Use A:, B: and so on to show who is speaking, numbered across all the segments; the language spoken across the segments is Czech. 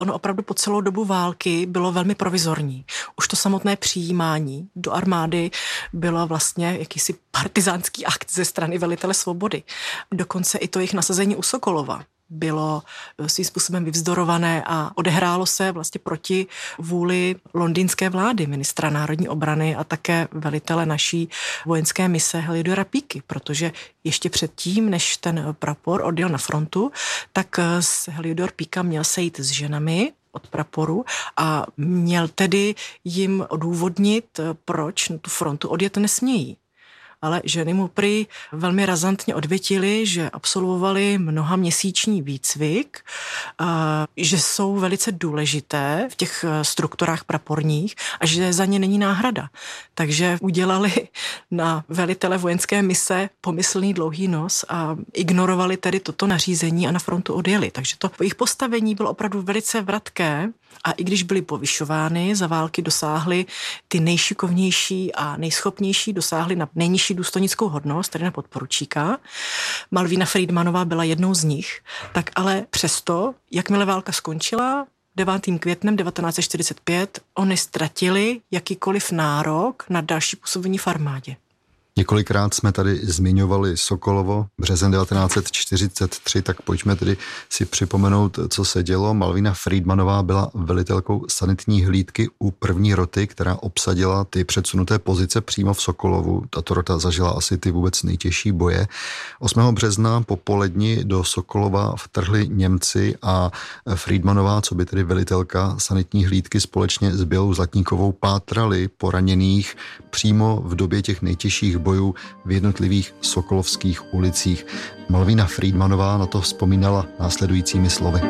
A: ono opravdu po celou dobu války bylo velmi provizorní. Už to samotné přijímání do armády bylo vlastně jakýsi partizánský akt ze strany velitele Svobody. Dokonce i to jejich nasazení u Sokolova bylo svým způsobem vyvzdorované a odehrálo se vlastně proti vůli londýnské vlády, ministra národní obrany a také velitele naší vojenské mise Heliodora Píky, protože ještě předtím, než ten prapor odjel na frontu, tak Heliodor Píka měl sejít s ženami od praporu a měl tedy jim odůvodnit, proč na tu frontu odjet nesmějí. Ale ženy mu prý velmi razantně odvětily, že absolvovali mnohaměsíční výcvik, že jsou velice důležité v těch strukturách praporních a že za ně není náhrada. Takže udělali na velitele vojenské mise pomyslný dlouhý nos a ignorovali tedy toto nařízení a na frontu odjeli. Takže to jejich postavení bylo opravdu velice vratké a i když byli povyšovány, za války dosáhli ty nejšikovnější a nejschopnější, dosáhli na nejnižší důstojnickou hodnost, tedy na podporučíka. Malvína Friedmanová byla jednou z nich, tak ale přesto, jakmile válka skončila, 9. květnem 1945, oni ztratili jakýkoliv nárok na další působení v armádě.
B: Několikrát jsme tady zmiňovali Sokolovo, březen 1943, tak pojďme tedy si připomenout, co se dělo. Malvína Friedmanová byla velitelkou sanitní hlídky u první roty, která obsadila ty předsunuté pozice přímo v Sokolovu. Tato rota zažila asi ty vůbec nejtěžší boje. 8. března po poledni do Sokolova vtrhli Němci a Friedmanová, co by tedy velitelka sanitní hlídky společně s Bělou Zlatníkovou pátrali po raněných přímo v době těch nejtěžších bojů v jednotlivých sokolovských ulicích. Malvína Friedmanová na to vzpomínala následujícími slovy.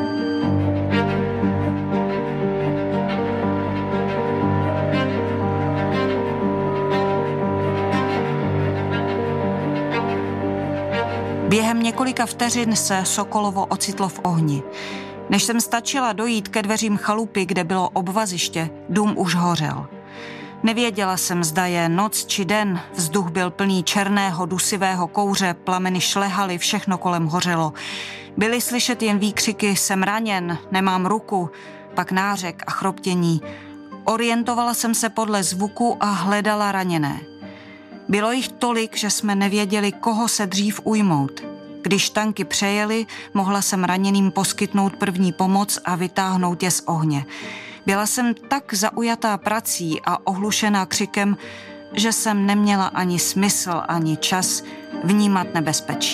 C: Během několika vteřin se Sokolovo ocitlo v ohni. Než jsem stačila dojít ke dveřím chalupy, kde bylo obvaziště, dům už hořel. Nevěděla jsem, zda je noc či den, vzduch byl plný černého, dusivého kouře, plameny šlehaly, všechno kolem hořelo. Byly slyšet jen výkřiky, jsem raněn, nemám ruku, pak nářek a chroptění. Orientovala jsem se podle zvuku a hledala raněné. Bylo jich tolik, že jsme nevěděli, koho se dřív ujmout. Když tanky přejeli, mohla jsem raněným poskytnout první pomoc a vytáhnout je z ohně. Byla jsem tak zaujatá prací a ohlušená křikem, že jsem neměla ani smysl, ani čas vnímat nebezpečí.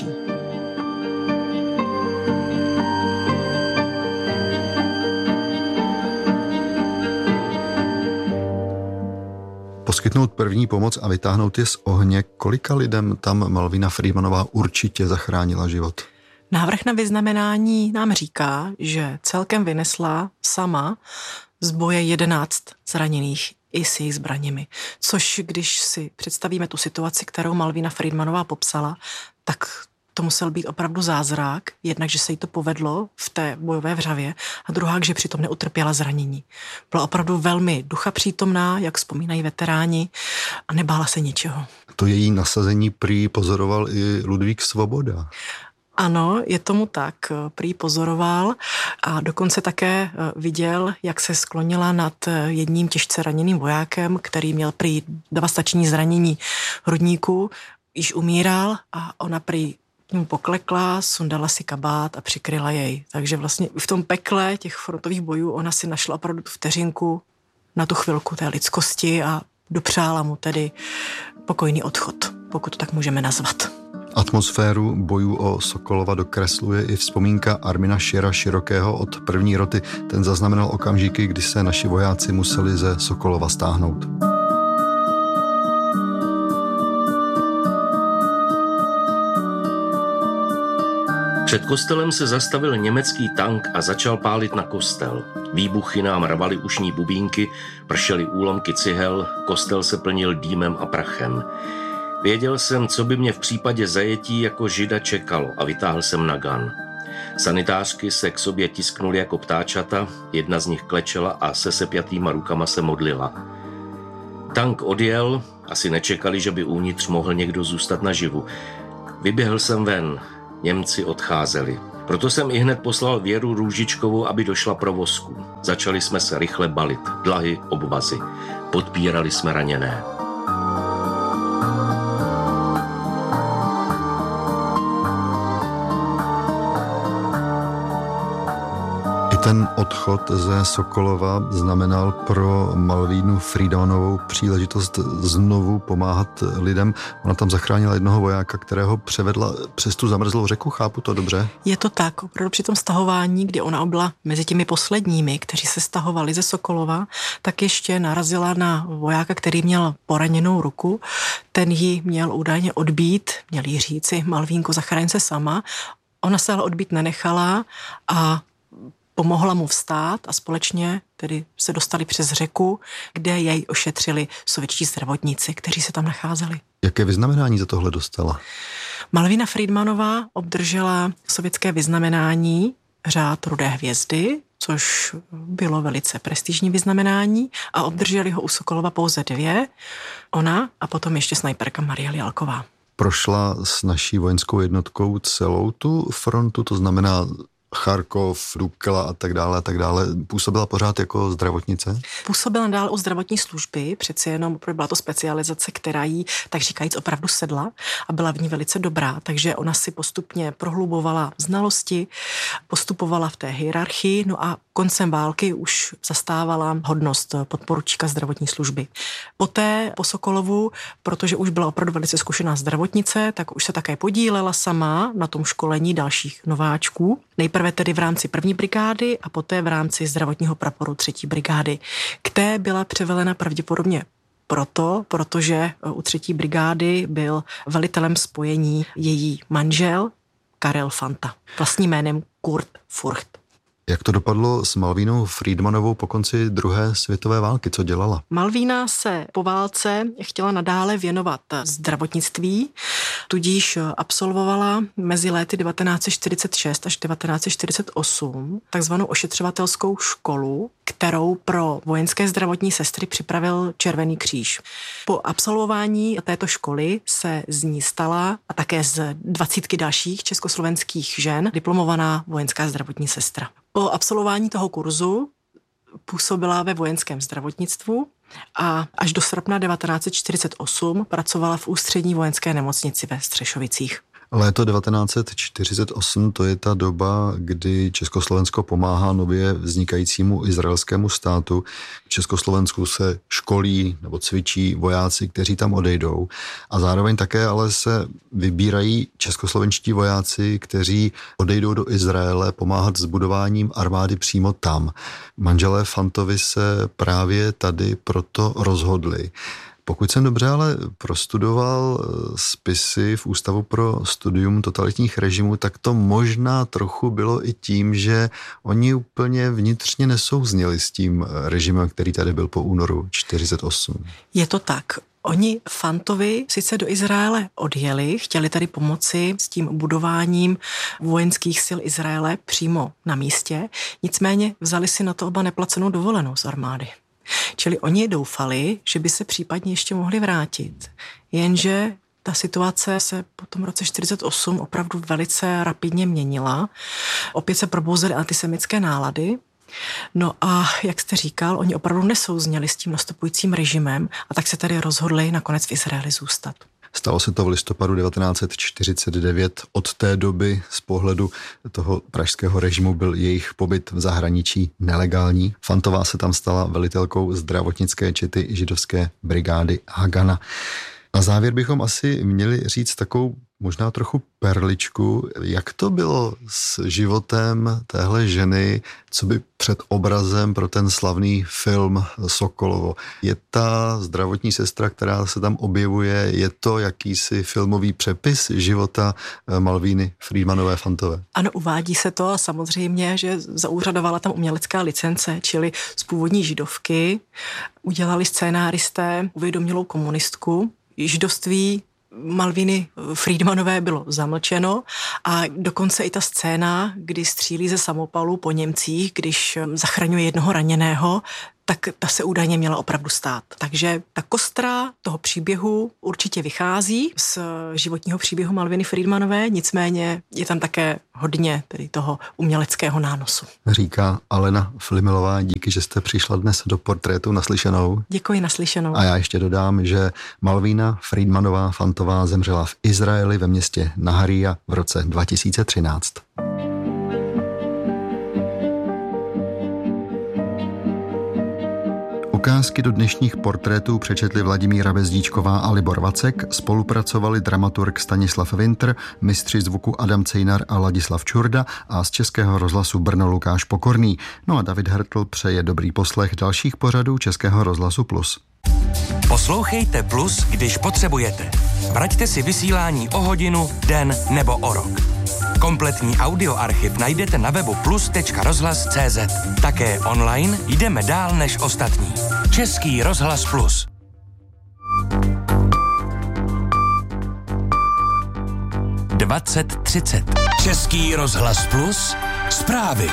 B: Poskytnout první pomoc a vytáhnout je z ohně, kolika lidem tam Malvína Friedmanová určitě zachránila život?
A: Návrh na vyznamenání nám říká, že celkem vynesla sama z boje 11 zraněných i s jejich zbraněmi. Což, když si představíme tu situaci, kterou Malvína Friedmanová popsala, tak to musel být opravdu zázrak. Jednak, že se jí to povedlo v té bojové vřavě a druhá, že přitom neutrpěla zranění. Byla opravdu velmi duchapřítomná, jak vzpomínají veteráni, a nebála se ničeho.
B: To její nasazení prý pozoroval i Ludvík Svoboda.
A: Ano, je tomu tak, prý pozoroval a dokonce také viděl, jak se sklonila nad jedním těžce raněným vojákem, který měl prý devastační zranění hrudníku, již umíral a ona prý mu poklekla, sundala si kabát a přikryla jej. Takže vlastně v tom pekle těch frontových bojů ona si našla opravdu tu vteřinku na tu chvilku té lidskosti a dopřála mu tedy pokojný odchod, pokud to tak můžeme nazvat.
B: Atmosféru bojů o Sokolova dokresluje i vzpomínka Armina Šira Širokého od první roty. Ten zaznamenal okamžiky, kdy se naši vojáci museli ze Sokolova stáhnout.
D: Před kostelem se zastavil německý tank a začal pálit na kostel. Výbuchy nám rvaly ušní bubínky, pršely úlomky cihel, kostel se plnil dýmem a prachem. Věděl jsem, co by mě v případě zajetí jako žida čekalo a vytáhl jsem nagan. Sanitářky se k sobě tisknuly jako ptáčata, jedna z nich klečela a se sepjatýma rukama se modlila. Tank odjel, asi nečekali, že by uvnitř mohl někdo zůstat naživu. Vyběhl jsem ven, Němci odcházeli. Proto jsem ihned poslal Věru Růžičkovou, aby došla pro vozku. Začali jsme se rychle balit, dlahy, obvazy. Podpírali jsme raněné.
B: Ten odchod ze Sokolova znamenal pro Malvínu Friedmanovou příležitost znovu pomáhat lidem. Ona tam zachránila jednoho vojáka, kterého převedla přes tu zamrzlou řeku, chápu to dobře?
A: Je to tak, opravdu při tom stahování, kdy ona byla mezi těmi posledními, kteří se stahovali ze Sokolova, tak ještě narazila na vojáka, který měl poraněnou ruku. Ten ji měl údajně odbít, měl jí říci: Malvínko, zachraň se sama. Ona se ale odbít nenechala a pomohla mu vstát a společně tedy se dostali přes řeku, kde jej ošetřili sovětští zdravotníci, kteří se tam nacházeli.
B: Jaké vyznamenání za tohle dostala?
A: Malvina Friedmanová obdržela sovětské vyznamenání Řád Rudé hvězdy, což bylo velice prestižní vyznamenání, a obdrželi ho u Sokolova pouze 2, ona a potom ještě snajperka Marie Lialková.
B: Prošla s naší vojenskou jednotkou celou tu frontu, to znamená Charkov, Dukla a tak dále. Působila pořád jako zdravotnice?
A: Působila dál u zdravotní služby, přeci jenom byla to specializace, která jí, tak říkajíc, opravdu sedla a byla v ní velice dobrá, takže ona si postupně prohlubovala znalosti, postupovala v té hierarchii, no a koncem války už zastávala hodnost podporučíka zdravotní služby. Poté po Sokolovu, protože už byla opravdu velice zkušená zdravotnice, tak už se také podílela sama na tom školení dalších nováčků. Nejprve tedy v rámci 1. brigády a poté v rámci zdravotního praporu 3. brigády. K té byla převelena pravděpodobně protože u 3. brigády byl velitelem spojení její manžel Karel Fanta, vlastním jménem Kurt Furcht.
B: Jak to dopadlo s Malvínou Friedmanovou po konci druhé světové války? Co dělala?
A: Malvína se po válce chtěla nadále věnovat zdravotnictví, tudíž absolvovala mezi léty 1946 až 1948 takzvanou ošetřovatelskou školu, kterou pro vojenské zdravotní sestry připravil Červený kříž. Po absolvování této školy se z ní stala a také z 20 dalších československých žen diplomovaná vojenská zdravotní sestra. Po absolvování toho kurzu působila ve vojenském zdravotnictvu a až do srpna 1948 pracovala v ústřední vojenské nemocnici ve Střešovicích.
B: Léto 1948, to je ta doba, kdy Československo pomáhá nově vznikajícímu izraelskému státu. V Československu se školí nebo cvičí vojáci, kteří tam odejdou. A zároveň také ale se vybírají českoslovenští vojáci, kteří odejdou do Izraele pomáhat s budováním armády přímo tam. Manželé Fantovi se právě tady proto rozhodli. Pokud jsem dobře ale prostudoval spisy v Ústavu pro studium totalitních režimů, tak to možná trochu bylo i tím, že oni úplně vnitřně nesouzněli s tím režimem, který tady byl po únoru 1948.
A: Je to tak. Oni Fantovi sice do Izraele odjeli, chtěli tady pomoci s tím budováním vojenských sil Izraele přímo na místě, nicméně vzali si na to oba neplacenou dovolenou z armády. Čili oni doufali, že by se případně ještě mohli vrátit. Jenže ta situace se po tom roce 1948 opravdu velice rapidně měnila. Opět se probouzely antisemitské nálady. No a jak jste říkal, oni opravdu nesouzněli s tím nastupujícím režimem a tak se tady rozhodli nakonec v Izraeli zůstat.
B: Stalo se to v listopadu 1949. Od té doby z pohledu toho pražského režimu byl jejich pobyt v zahraničí nelegální. Fantová se tam stala velitelkou zdravotnické čety židovské brigády Hagana. Na závěr bychom asi měli říct takovou možná trochu perličku, jak to bylo s životem téhle ženy, co by před obrazem pro ten slavný film Sokolovo. Je ta zdravotní sestra, která se tam objevuje, je to jakýsi filmový přepis života Malvíny Friedmanové Fantové?
A: Ano, uvádí se to a samozřejmě, že zaúřadovala tam umělecká licence, čili z původní židovky udělali scénáristé uvědomělou komunistku. Židovství Malviny Friedmanové bylo zamlčeno a dokonce i ta scéna, kdy střílí ze samopalu po Němcích, když zachraňuje jednoho raněného, tak ta se údajně měla opravdu stát. Takže ta kostra toho příběhu určitě vychází z životního příběhu Malviny Friedmanové, nicméně je tam také hodně tedy toho uměleckého nánosu.
B: Říká Alena Flimilová, díky, že jste přišla dnes do Portrétu naslyšenou.
A: Děkuji, naslyšenou.
B: A já ještě dodám, že Malvina Friedmanová Fantová zemřela v Izraeli ve městě Naharija v roce 2013. Ukázky do dnešních portrétů přečetli Vladimíra Bezdíčková a Libor Vacek, spolupracovali dramaturg Stanislav Winter, mistři zvuku Adam Cejnar a Ladislav Čurda a z Českého rozhlasu Brno Lukáš Pokorný. No a David Hertl přeje dobrý poslech dalších pořadů Českého rozhlasu Plus.
E: Poslouchejte Plus, když potřebujete. Vraťte si vysílání o hodinu, den nebo o rok. Kompletní audioarchiv najdete na webu plus.rozhlas.cz. Také online jdeme dál než ostatní. Český rozhlas Plus. (20:30) Český rozhlas Plus. Zprávy.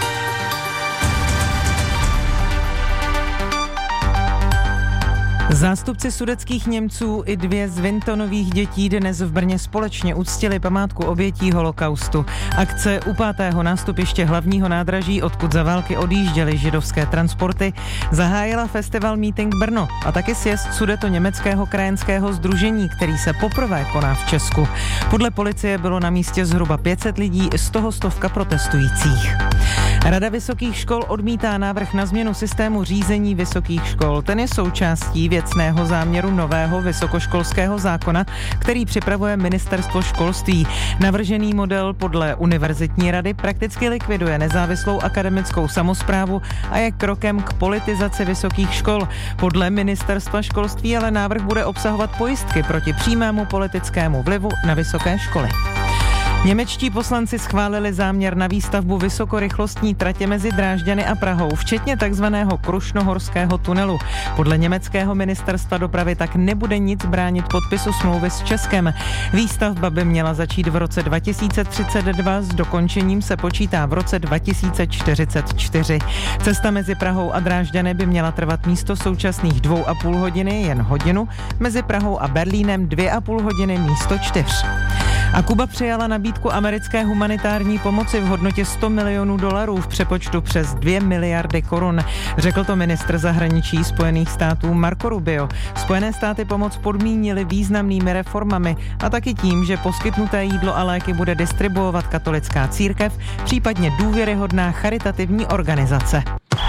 F: Zástupci sudetských Němců i 2 z Vintonových dětí dnes v Brně společně uctili památku obětí holokaustu. Akce u 5. nástupiště hlavního nádraží, odkud za války odjížděly židovské transporty, zahájila festival Meeting Brno a taky sjezd Sudetoněmeckého krajanského sdružení, který se poprvé koná v Česku. Podle policie bylo na místě zhruba 500 lidí, z toho 100 protestujících. Rada vysokých škol odmítá návrh na změnu systému řízení vysokých škol. Ten je součástí věcného záměru nového vysokoškolského zákona, který připravuje Ministerstvo školství. Navržený model podle Univerzitní rady prakticky likviduje nezávislou akademickou samosprávu a je krokem k politizaci vysokých škol. Podle Ministerstva školství ale návrh bude obsahovat pojistky proti přímému politickému vlivu na vysoké školy. Němečtí poslanci schválili záměr na výstavbu vysokorychlostní tratě mezi Drážďany a Prahou, včetně takzvaného Krušnohorského tunelu. Podle německého ministerstva dopravy tak nebude nic bránit podpisu smlouvy s Českem. Výstavba by měla začít v roce 2032, s dokončením se počítá v roce 2044. Cesta mezi Prahou a Drážďany by měla trvat místo současných 2,5 hodiny jen hodinu, mezi Prahou a Berlínem 2,5 hodiny místo 4. A Kuba přijala nabídku americké humanitární pomoci v hodnotě $100 milionů v přepočtu přes 2 miliardy korun. Řekl to ministr zahraničí Spojených států Marco Rubio. Spojené státy pomoc podmínily významnými reformami a taky tím, že poskytnuté jídlo a léky bude distribuovat katolická církev, případně důvěryhodná charitativní organizace.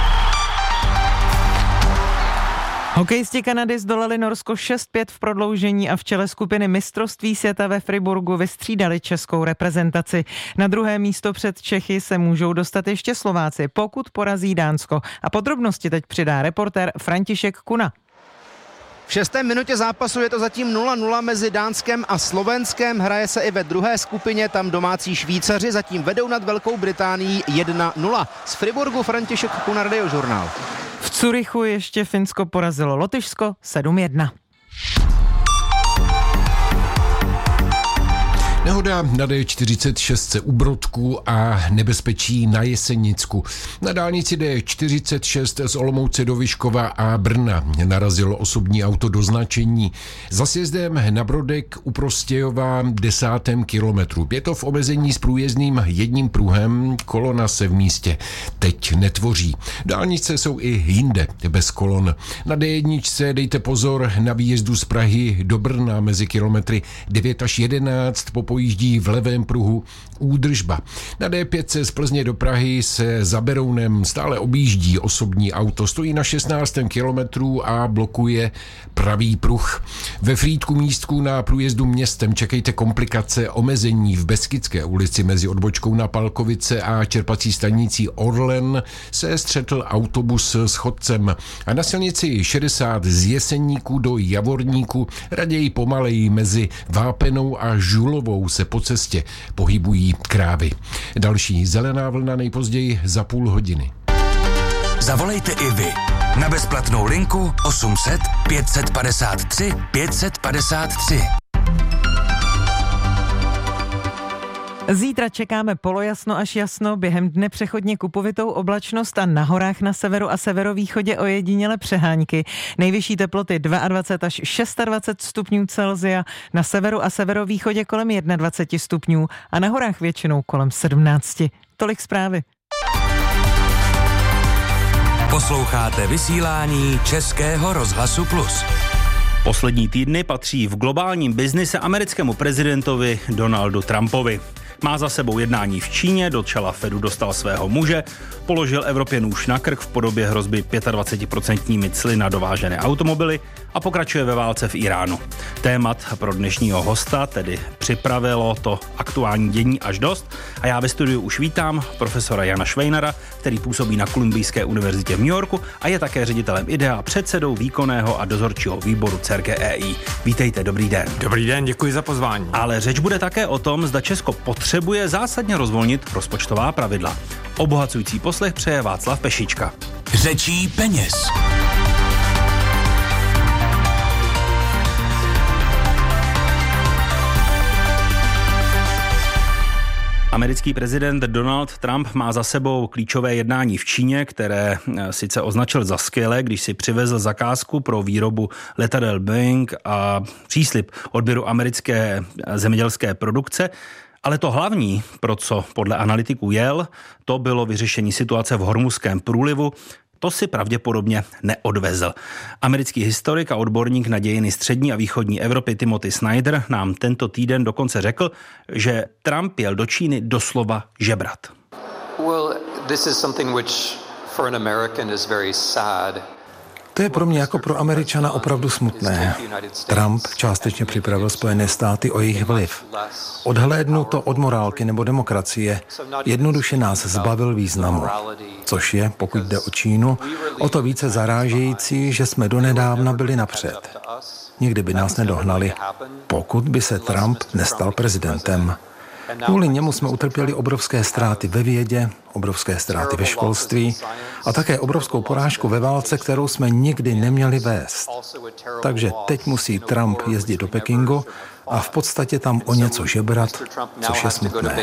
F: Hokejisti Kanady zdolali Norsko 6-5 v prodloužení a v čele skupiny mistrovství světa ve Friburgu vystřídali českou reprezentaci. Na druhé místo před Čechy se můžou dostat ještě Slováci, pokud porazí Dánsko. A podrobnosti teď přidá reportér František Kuna.
G: V 6. minutě zápasu je to zatím 0-0 mezi Dánskem a Slovenskem. Hraje se i ve druhé skupině, tam domácí Švýcaři zatím vedou nad Velkou Británií 1-0. Z Friburgu František Kuna, Radiožurnál.
F: V Curychu ještě Finsko porazilo Lotyšsko 7-1.
H: Nehoda na D46 u Brodku a nebezpečí na Jesenicku. Na dálnici D46 z Olomouce do Vyškova a Brna narazilo osobní auto do značení. Za sjezdem na Brodek u Prostějova 10. kilometru. Je to v omezení s průjezdným jedním pruhem, kolona se v místě teď netvoří. Dálnice jsou i jinde bez kolon. Na D1 dejte pozor na výjezdu z Prahy do Brna mezi kilometry 9 až 11 pojíždí v levém pruhu údržba. Na D5 z Plzně do Prahy se za Berounem stále objíždí osobní auto. Stojí na 16. kilometru a blokuje pravý pruh. Ve Frýdku místku na průjezdu městem čekejte komplikace omezení v Beskydské ulici mezi odbočkou na Palkovice a čerpací stanicí Orlen se střetl autobus s chodcem. A na silnici 60 z Jeseníku do Javorníku raději pomaleji mezi Vápenou a Žulovou se po cestě pohybují krávy. Další zelená vlna nejpozději za půl hodiny.
E: Zavolejte i vy na bezplatnou linku 800 553 553.
F: Zítra čekáme polojasno až jasno, během dne přechodně kupovitou oblačnost a na horách na severu a severovýchodě ojediněle přehánky. Nejvyšší teploty 22 až 26 stupňů Celsia, na severu a severovýchodě kolem 21 stupňů a na horách většinou kolem 17. Tolik zprávy.
E: Posloucháte vysílání Českého rozhlasu Plus.
I: Poslední týdny patří v globálním biznise americkému prezidentovi Donaldu Trumpovi. Má za sebou jednání v Číně, do čela Fedu dostal svého muže, položil Evropě nůž na krk v podobě hrozby 25% cly na dovážené automobily a pokračuje ve válce v Iránu. Témat pro dnešního hosta tedy připravilo to aktuální dění až dost a já ve studiu už vítám profesora Jana Švejnara, který působí na Kolumbijské univerzitě v New Yorku a je také ředitelem IDEA a předsedou výkonného a dozorčího výboru CERGEI. Vítejte, dobrý den.
J: Dobrý den, děkuji za pozvání.
I: Ale řeč bude také o tom, zda Česko potřebuje zásadně rozvolnit rozpočtová pravidla. Obohacující poslech přeje Václav Pešička.
E: Řečí peněz.
I: Americký prezident Donald Trump má za sebou klíčové jednání v Číně, které sice označil za skvělé, když si přivezl zakázku pro výrobu letadel Boeing a příslib odběru americké zemědělské produkce. Ale to hlavní, pro co podle analytiků jel, to bylo vyřešení situace v Hormuzském průlivu. To si pravděpodobně neodvezl. Americký historik a odborník na dějiny střední a východní Evropy Timothy Snyder nám tento týden dokonce řekl, že Trump jel do Číny doslova žebrat.
K: Well, this is something which for an American is very sad.
J: To je pro mě jako pro Američana opravdu smutné. Trump částečně připravil Spojené státy o jejich vliv. Odhlédnu to od morálky nebo demokracie, jednoduše nás zbavil významu. Což je, pokud jde o Čínu, o to více zarážející, že jsme donedávna byli napřed. Nikdy by nás nedohnali, pokud by se Trump nestal prezidentem. Kvůli němu jsme utrpěli obrovské ztráty ve vědě, obrovské ztráty ve školství a také obrovskou porážku ve válce, kterou jsme nikdy neměli vést. Takže teď musí Trump jezdit do Pekingu a v podstatě tam o něco žebrat, což je smutné.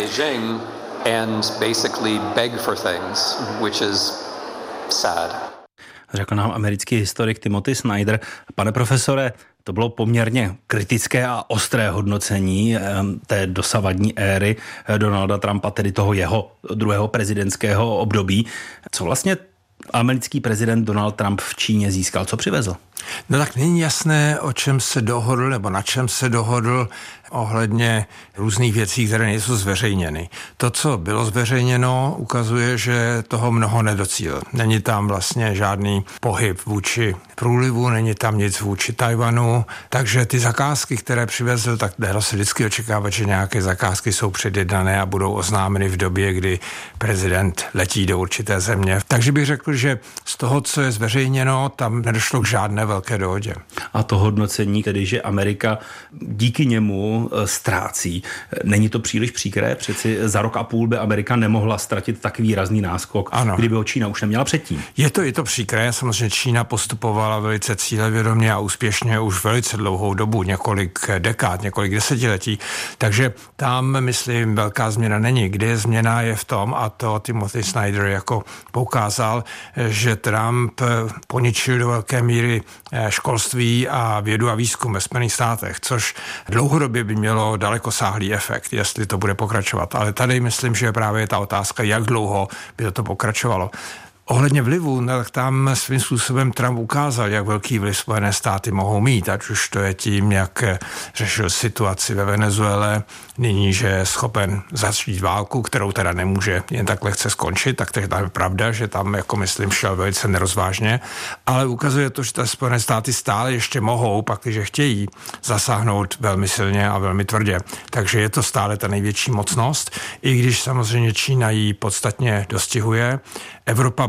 I: Řekl nám americký historik Timothy Snyder. Pane profesore, to bylo poměrně kritické a ostré hodnocení té dosavadní éry Donalda Trumpa, tedy toho jeho druhého prezidentského období. Co vlastně americký prezident Donald Trump v Číně získal? Co přivezl?
J: No tak není jasné, o čem se dohodl nebo na čem se dohodl ohledně různých věcí, které nejsou zveřejněny. To, co bylo zveřejněno, ukazuje, že toho mnoho nedocílil. Není tam vlastně žádný pohyb vůči průlivu, není tam nic vůči Tajvanu, takže ty zakázky, které přivezl, tak dalo se vždycky očekávat, že nějaké zakázky jsou předjednané a budou oznámeny v době, kdy prezident letí do určité země. Takže bych řekl, že z toho, co je zveřejněno, tam nedošlo k žádné velké dohodě.
I: A to hodnocení, tedy, že Amerika díky němu ztrácí. Není to příliš příkré? Přeci za rok a půl by Amerika nemohla ztratit tak výrazný náskok, ano, kdyby ho Čína už neměla předtím.
J: Je to příkré. Samozřejmě Čína postupovala velice cílevědomě a úspěšně už velice dlouhou dobu, několik dekád, několik desetiletí. Takže tam, myslím, velká změna není. Kde je změna, je v tom, a to Timothy Snyder jako poukázal, že Trump poničil do velké míry školství a vědu a výzkum ve Spojených státech, což dlouhodobě by mělo dalekosáhlý efekt, jestli to bude pokračovat. Ale tady myslím, že právě je ta otázka, jak dlouho by to pokračovalo. Ohledně vlivu, tak tam svým způsobem Trump ukázal, jak velký vliv Spojené státy mohou mít, ať už to je tím, jak řešil situaci ve Venezuele, nyní, že je schopen začít válku, kterou teda nemůže jen tak lehce skončit, tak to je pravda, že tam, jako myslím, šel velice nerozvážně, ale ukazuje to, že ta Spojené státy stále ještě mohou, pakliže chtějí, zasáhnout velmi silně a velmi tvrdě. Takže je to stále ta největší mocnost, i když samozřejmě Čína ji podstatně dostihuje. Evropa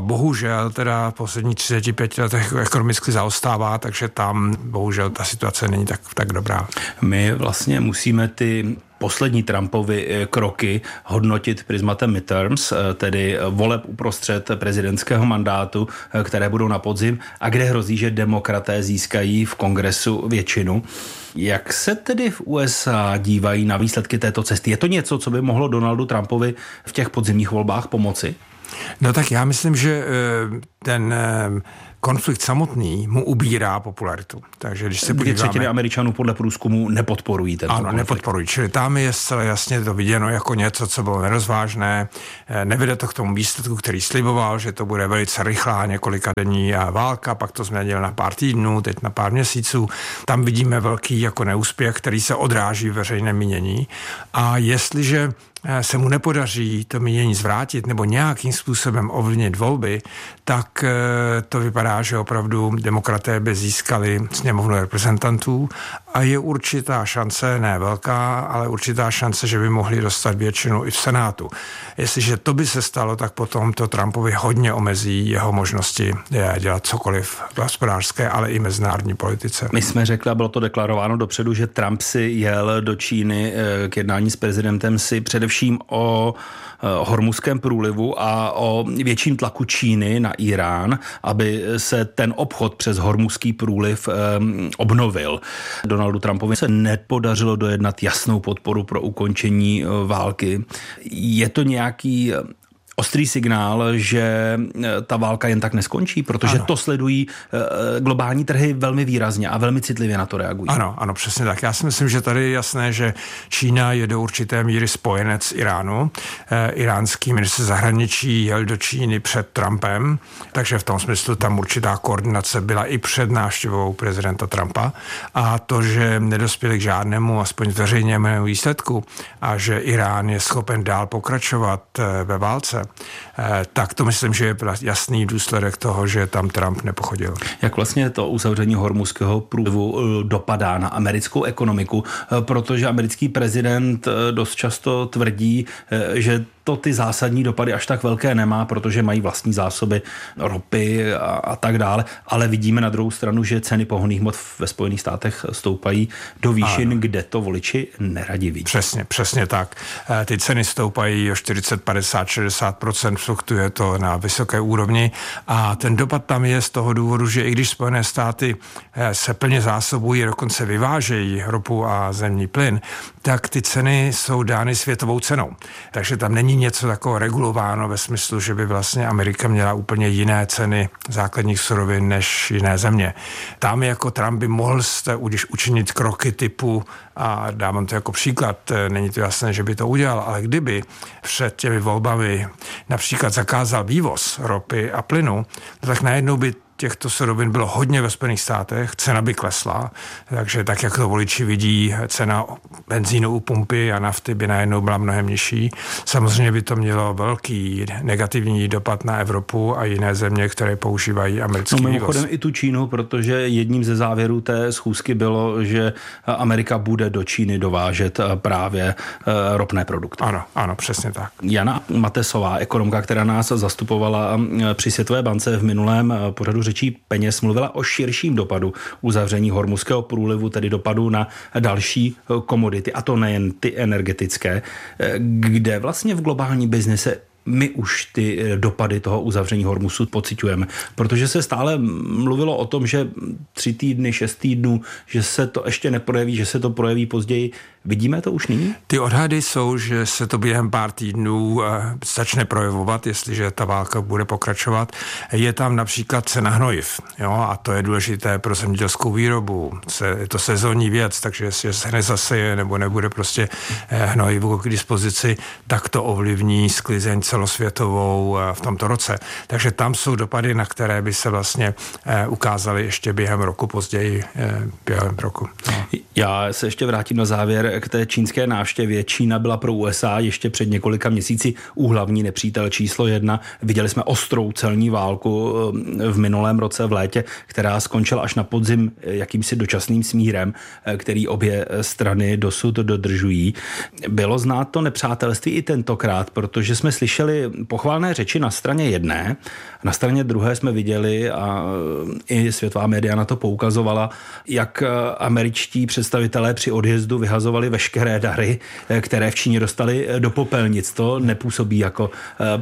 J: bohužel teda v posledních 35 letech ekonomicky zaostává, takže tam bohužel ta situace není tak dobrá.
I: My vlastně musíme ty poslední Trumpovy kroky hodnotit prismatem midterms, tedy voleb uprostřed prezidentského mandátu, které budou na podzim a kde hrozí, že demokraté získají v kongresu většinu. Jak se tedy v USA dívají na výsledky této cesty? Je to něco, co by mohlo Donaldu Trumpovi v těch podzimních volbách pomoci?
J: No tak já myslím, že ten konflikt samotný mu ubírá popularitu. Takže když se podíváme...
I: 2/3 Američanů podle průzkumu nepodporují tento konflikt.
J: Ano, nepodporují. Čili tam je zcela jasně to viděno jako něco, co bylo nerozvážné. Nevede to k tomu výsledku, který sliboval, že to bude velice rychlá několikadenní válka, pak to změnil na pár týdnů, teď na pár měsíců. Tam vidíme velký jako neúspěch, který se odráží v veřejném mínění. A jestliže se mu nepodaří to mínění zvrátit nebo nějakým způsobem ovlivnit volby, tak to vypadá, že opravdu demokraté by získali sněmovnu reprezentantů a je určitá šance, ne velká, ale určitá šance, že by mohli dostat většinu i v Senátu. Jestliže to by se stalo, tak potom to Trumpovi hodně omezí jeho možnosti dělat cokoliv v hospodářské, ale i mezinárodní politice.
I: My jsme řekli, a bylo to deklarováno dopředu, že Trump si jel do Číny k jednání s prezidentem si především o Hormuzském průlivu a o větším tlaku Číny na Irán, aby se ten obchod přes Hormuzský průliv obnovil. Donaldu Trumpovi se nepodařilo dojednat jasnou podporu pro ukončení války. Je to nějaký ostrý signál, že ta válka jen tak neskončí, protože ano. To sledují globální trhy velmi výrazně a velmi citlivě na to reagují.
J: Ano, přesně tak. Já si myslím, že tady je jasné, že Čína je do určité míry spojenec Iránu. Iránský ministr zahraničí jel do Číny před Trumpem, takže v tom smyslu tam určitá koordinace byla i před návštěvou prezidenta Trumpa. A to, že nedospěli k žádnému, aspoň zveřejněnému výsledku a že Irán je schopen dál pokračovat ve válce, tak to myslím, že je jasný důsledek toho, že tam Trump nepochodil.
I: Jak vlastně to uzavření Hormuzského průlivu dopadá na americkou ekonomiku, protože americký prezident dost často tvrdí, že to ty zásadní dopady až tak velké nemá, protože mají vlastní zásoby ropy a tak dále, ale vidíme na druhou stranu, že ceny pohonných hmot ve Spojených státech stoupají do výšin, kde to voliči neradi vidí.
J: Přesně tak. Ty ceny stoupají o 40, 50, 60%, fluktuje to na vysoké úrovni a ten dopad tam je z toho důvodu, že i když Spojené státy se plně zásobují, dokonce vyvážejí ropu a zemní plyn, tak ty ceny jsou dány světovou cenou. Takže tam není něco takového regulováno ve smyslu, že by vlastně Amerika měla úplně jiné ceny základních surovin než jiné země. Tam jako Trump by mohl učinit kroky typu, a dávám to jako příklad, není to jasné, že by to udělal, ale kdyby před těmi volbami například zakázal vývoz ropy a plynu, tak najednou by těchto surovin bylo hodně ve Spojených státech, cena by klesla, takže tak, jak to voliči vidí, cena benzínu u pumpy a nafty by najednou byla mnohem nižší. Samozřejmě by to mělo velký negativní dopad na Evropu a jiné země, které používají americký vývoz.
I: Mimochodem i tu Čínu, protože jedním ze závěrů té schůzky bylo, že Amerika bude do Číny dovážet právě ropné produkty.
J: Ano, přesně tak.
I: Jana Matesová, ekonomka, která nás zastupovala při Světové bance v minulém pořadu Řečí peněz, mluvila o širším dopadu uzavření Hormuzského průlivu, tedy dopadu na další komodity, a to nejen ty energetické, kde vlastně v globální biznise my už ty dopady toho uzavření Hormuzu pociťujeme, protože se stále mluvilo o tom, že 3 týdny, 6 týdnů, že se to ještě neprojeví, že se to projeví později. Vidíme to už nyní?
J: Ty odhady jsou, že se to během pár týdnů začne projevovat, jestliže ta válka bude pokračovat. Je tam například cena hnojiv, jo, a to je důležité pro zemědělskou výrobu. Je to sezónní věc, takže jestli se nezaseje nebo nebude prostě hnojivu k dispozici, tak to ovlivní sklizeň celosvětovou v tomto roce. Takže tam jsou dopady, na které by se vlastně ukázaly ještě během roku, později během roku. No.
I: Já se ještě vrátím na závěr k té čínské návštěvě. Čína byla pro USA ještě před několika měsíci úhlavní nepřítel číslo 1. Viděli jsme ostrou celní válku v minulém roce v létě, která skončila až na podzim jakýmsi dočasným smírem, který obě strany dosud dodržují. Bylo znát to nepřátelství i tentokrát, protože jsme slyšeli pochválné řeči na straně jedné, na straně druhé jsme viděli, a i světová média na to poukazovala, jak američtí představitelé při odjezdu vyhazovali veškeré dary, které v Číně dostali do popelnic. To nepůsobí jako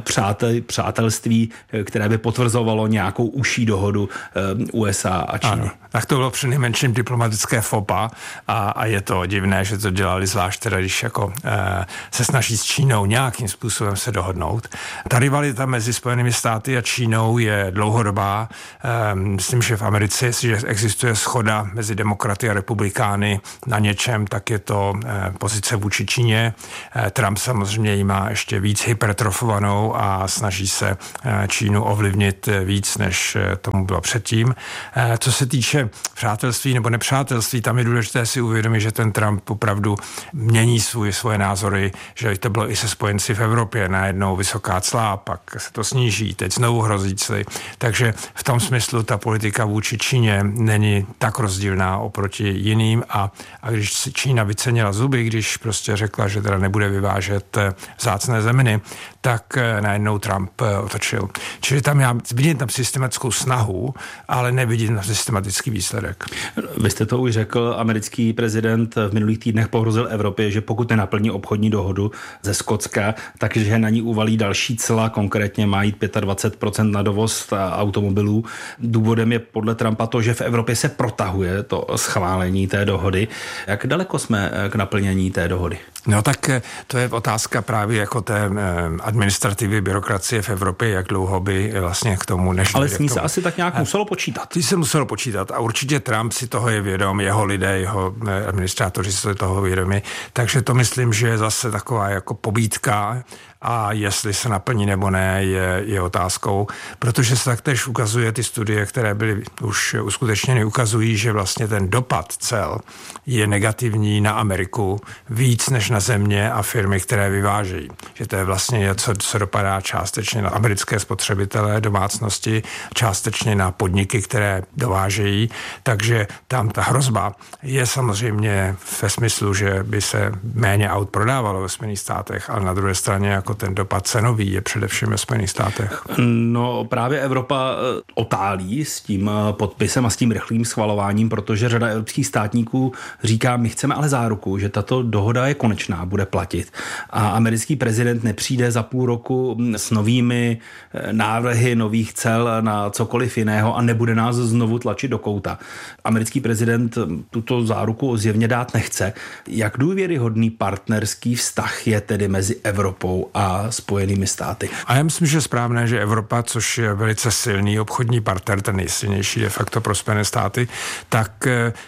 I: přátelství, které by potvrzovalo nějakou užší dohodu USA a Číny.
J: Ano, tak to bylo přinejmenším diplomatické fopa a je to divné, že to dělali zvlášť teda, když jako se snaží s Čínou nějakým způsobem se dohodnout. Ta rivalita mezi Spojenými státy a Čínou je dlouhodobá. Myslím, že v Americe, jestliže existuje shoda mezi demokraty a republikány na něčem, tak je to pozice vůči Číně. Trump samozřejmě ji má ještě víc hypertrofovanou a snaží se Čínu ovlivnit víc, než tomu bylo předtím. Co se týče přátelství nebo nepřátelství, tam je důležité si uvědomit, že ten Trump opravdu mění svoje názory, že to bylo i se spojenci v Evropě, najednou vysoká cla, pak se to sníží, teď znovu hrozí cly. Takže v tom smyslu ta politika vůči Číně není tak rozdílná oproti jiným a když Čína vycenila zuby, když prostě řekla, že teda nebude vyvážet vzácné zeminy, tak najednou Trump otočil. Čili tam já vidím tam systematickou snahu, ale nevidím na systematický výsledek.
I: Vy jste to už řekl, americký prezident v minulých týdnech pohrozil Evropě, že pokud nenaplní obchodní dohodu ze Skotska, takže na ní uvalí další cla, konkrétně má jít 25% na dovoz automobilů. Důvodem je podle Trumpa to, že v Evropě se protahuje to schválení té dohody. Jak daleko jsme k naplnění té dohody?
J: No tak to je otázka právě jako té administrativy, byrokracie v Evropě, jak dlouho by vlastně k tomu než...
I: Ale s ní se asi tak nějak muselo počítat.
J: Ty se muselo počítat a určitě Trump si toho je vědom, jeho lidé, jeho administrátoři si toho vědomi, takže to myslím, že je zase taková jako pobídka a jestli se naplní nebo ne, je otázkou, protože se taktéž ukazuje, ty studie, které byly už uskutečněny, ukazují, že vlastně ten dopad cel je negativní na Ameriku víc než na země a firmy, které vyvážejí. Že to je vlastně něco, co dopadá částečně na americké spotřebitele, domácnosti, částečně na podniky, které dovážejí, takže tam ta hrozba je samozřejmě ve smyslu, že by se méně aut prodávalo ve Spojených státech, ale na druhé straně jako ten dopad cenový je především ve Spojených státech.
I: No právě Evropa otálí s tím podpisem a s tím rychlým schvalováním, protože řada evropských státníků říká, my chceme ale záruku, že tato dohoda je konečná, bude platit. A americký prezident nepřijde za půl roku s novými návrhy nových cel na cokoliv jiného a nebude nás znovu tlačit do kouta. Americký prezident tuto záruku zjevně dát nechce. Jak důvěryhodný partnerský vztah je tedy mezi Evropou a Spojenými státy?
J: A já myslím, že je správné, že Evropa, což je velice silný obchodní partner, ten nejsilnější de facto pro Spojené státy, tak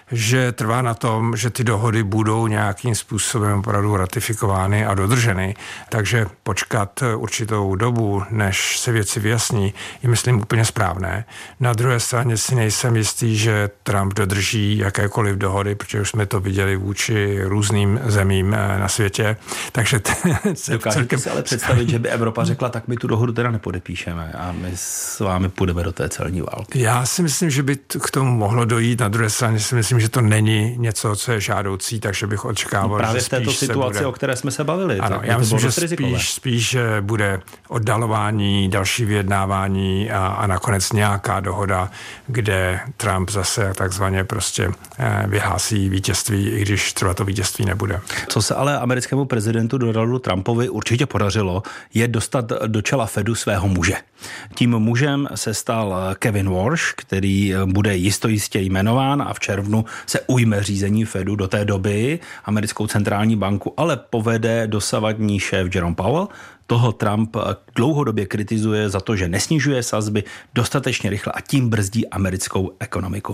J: že trvá na tom, že ty dohody budou nějakým způsobem opravdu ratifikovány a dodrženy. Takže počkat určitou dobu, než se věci vyjasní, je myslím úplně správné. Na druhé straně si nejsem jistý, že Trump dodrží jakékoliv dohody, protože už jsme to viděli vůči různým zemím na světě. Takže
I: dokážete si ale představit, že by Evropa řekla, tak my tu dohodu teda nepodepíšeme a my s vámi půjdeme do té celní války.
J: Já si myslím, že by k tomu mohlo dojít. Na druhé straně si myslím, že to není něco, co je žádoucí, takže bych očekával,
I: právě
J: že
I: v této situaci, bude... o které jsme se bavili.
J: Ano, já myslím, že spíš bude oddalování, další vyjednávání a nakonec nějaká dohoda, kde Trump zase takzvaně prostě vyhlásí vítězství, i když třeba to vítězství nebude.
I: Co se ale americkému prezidentu Donaldu Trumpovi určitě podařilo, je dostat do čela Fedu svého muže. Tím mužem se stal Kevin Warsh, který bude jistě jmenován a v červnu se ujme řízení Fedu. Do té doby americkou centrální banku ale povede dosavadní šéf Jerome Powell. toho Trump dlouhodobě kritizuje za to, že nesnižuje sazby dostatečně rychle a tím brzdí americkou ekonomiku.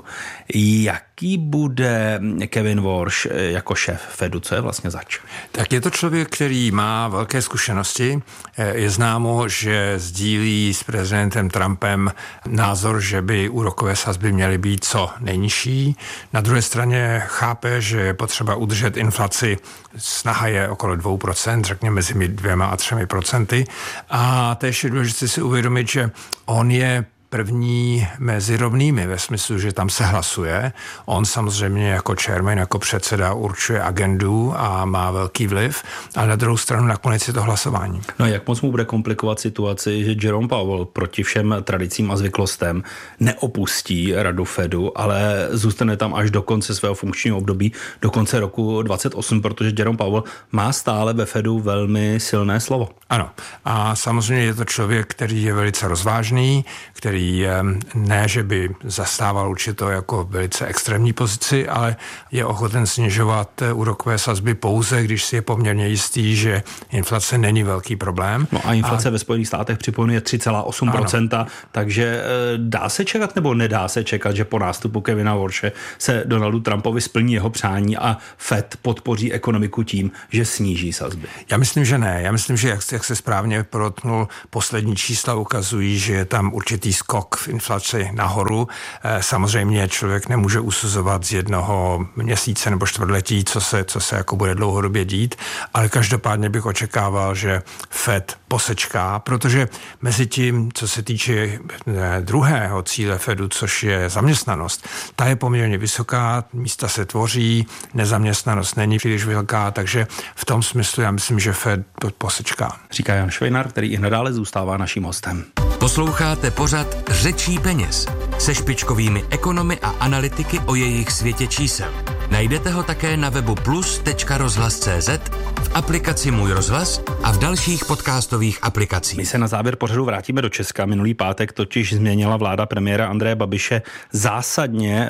I: Jaký bude Kevin Warsh jako šéf Fedu? Co je vlastně zač?
J: Tak je to člověk, který má velké zkušenosti. Je známo, že sdílí s prezidentem Trumpem názor, že by úrokové sazby měly být co nejnižší. Na druhé straně chápe, že je potřeba udržet inflaci. Snaha je okolo 2%, řekněme mezi 2 a 3%. A též je důležité si uvědomit, že on je první mezi rovnými, ve smyslu, že tam se hlasuje. On samozřejmě jako chairman, jako předseda určuje agendu a má velký vliv, ale na druhou stranu nakonec je to hlasování.
I: No a jak moc mu bude komplikovat situaci, že Jerome Powell proti všem tradicím a zvyklostem neopustí radu Fedu, ale zůstane tam až do konce svého funkčního období, do konce roku 2028, protože Jerome Powell má stále ve Fedu velmi silné slovo.
J: Ano. A samozřejmě je to člověk, který je velice rozvážný, který ne, že by zastával určitou jako velice extrémní pozici, ale je ochoten snižovat úrokové sazby pouze, když si je poměrně jistý, že inflace není velký problém.
I: No a inflace ve Spojených státech připomíná 3,8%, takže dá se čekat nebo nedá se čekat, že po nástupu Kevina Warshe se Donaldu Trumpovi splní jeho přání a Fed podpoří ekonomiku tím, že sníží sazby?
J: Já myslím, že ne. Já myslím, že jak se správně podotknul, poslední čísla ukazují, že je tam určitý skok v inflaci nahoru. Samozřejmě člověk nemůže usuzovat z jednoho měsíce nebo čtvrtletí, co se jako bude dlouhodobě dít, ale každopádně bych očekával, že Fed posečká, protože mezi tím, co se týče druhého cíle Fedu, což je zaměstnanost, ta je poměrně vysoká, místa se tvoří, nezaměstnanost není příliš velká, takže v tom smyslu já myslím, že Fed posečká.
I: Říká Jan Švejnar, který i nadále zůstává naším hostem.
E: Posloucháte pořad Řečí peněz se špičkovými ekonomy a analytiky o jejich světě čísel. Najdete ho také na webu plus.rozhlas.cz, v aplikaci Můj rozhlas a v dalších podcastových aplikacích.
I: My se na závěr pořadu vrátíme do Česka. Minulý pátek totiž změnila vláda premiéra Andreje Babiše zásadně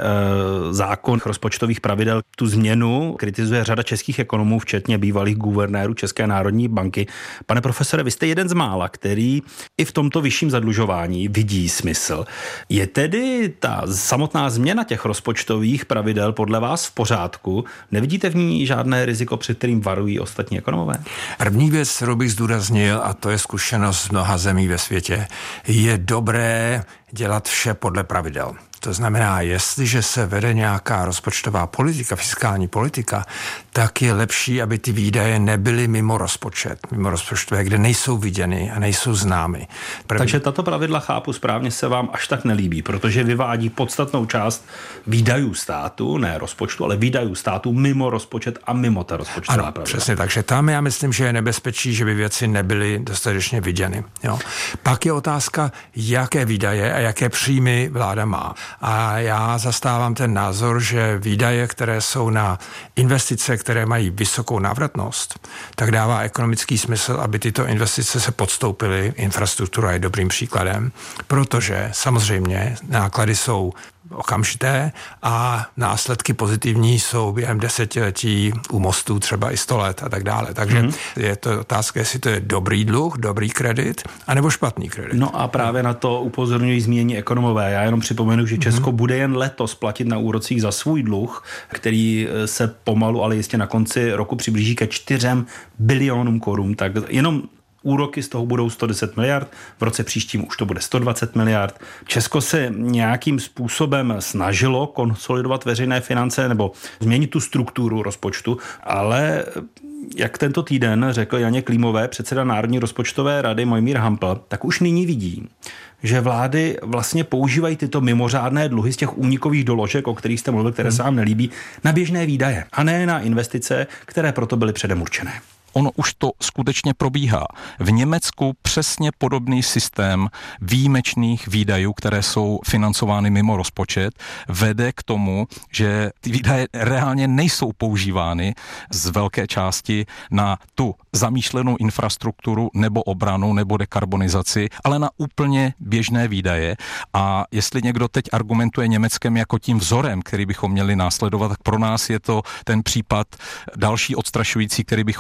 I: zákon rozpočtových pravidel. Tu změnu kritizuje řada českých ekonomů, včetně bývalých guvernérů České národní banky. Pane profesore, vy jste jeden z mála, který i v tomto vyšším zadlužování vidí smysl. Je tedy ta samotná změna těch rozpočtových pravidel podle vás v pořádku? Nevidíte v ní žádné riziko, před kterým varují ostatní ekonomové?
J: První věc, kterou bych zdůraznil, a to je zkušenost mnoha zemí ve světě, je dobré dělat vše podle pravidel. To znamená, jestliže se vede nějaká rozpočtová politika, fiskální politika, tak je lepší, aby ty výdaje nebyly mimo rozpočtové, kde nejsou viděny a nejsou známy.
I: Takže tato pravidla, chápu správně, se vám až tak nelíbí, protože vyvádí podstatnou část výdajů státu, ne rozpočtu, ale výdajů státu mimo rozpočet a mimo ta rozpočtová pravidla.
J: Přesně, takže tam já myslím, že je nebezpečí, že by věci nebyly dostatečně viděny. Jo. Pak je otázka, jaké výdaje a jaké příjmy vláda má. A já zastávám ten názor, že výdaje, které jsou na investice, které mají vysokou návratnost, tak dává ekonomický smysl, aby tyto investice se podstoupily. Infrastruktura je dobrým příkladem, protože samozřejmě náklady jsou okamžité a následky pozitivní jsou během desetiletí u mostů třeba i 100 let a tak dále. Takže je to otázka, jestli to je dobrý dluh, dobrý kredit, anebo špatný kredit.
I: No a právě na to upozorňují zmínění ekonomové. Já jenom připomenu, že Česko bude jen letos platit na úrocích za svůj dluh, který se pomalu, ale jistě na konci roku přiblíží ke 4 bilionům korun. Tak jenom úroky z toho budou 110 miliard, v roce příštím už to bude 120 miliard. Česko se nějakým způsobem snažilo konsolidovat veřejné finance nebo změnit tu strukturu rozpočtu, ale jak tento týden řekl Janě Klímové, předseda Národní rozpočtové rady Mojmír Hampl, tak už nyní vidí, že vlády vlastně používají tyto mimořádné dluhy z těch únikových doložek, o kterých jste mluvil, které se vám nelíbí, na běžné výdaje a ne na investice, které proto byly předem určené.
L: Ono už to skutečně probíhá. V Německu přesně podobný systém výjimečných výdajů, které jsou financovány mimo rozpočet, vede k tomu, že ty výdaje reálně nejsou používány z velké části na tu zamýšlenou infrastrukturu nebo obranu nebo dekarbonizaci, ale na úplně běžné výdaje. A jestli někdo teď argumentuje Německem jako tím vzorem, který bychom měli následovat, tak pro nás je to ten případ další odstrašující, který bychom neměli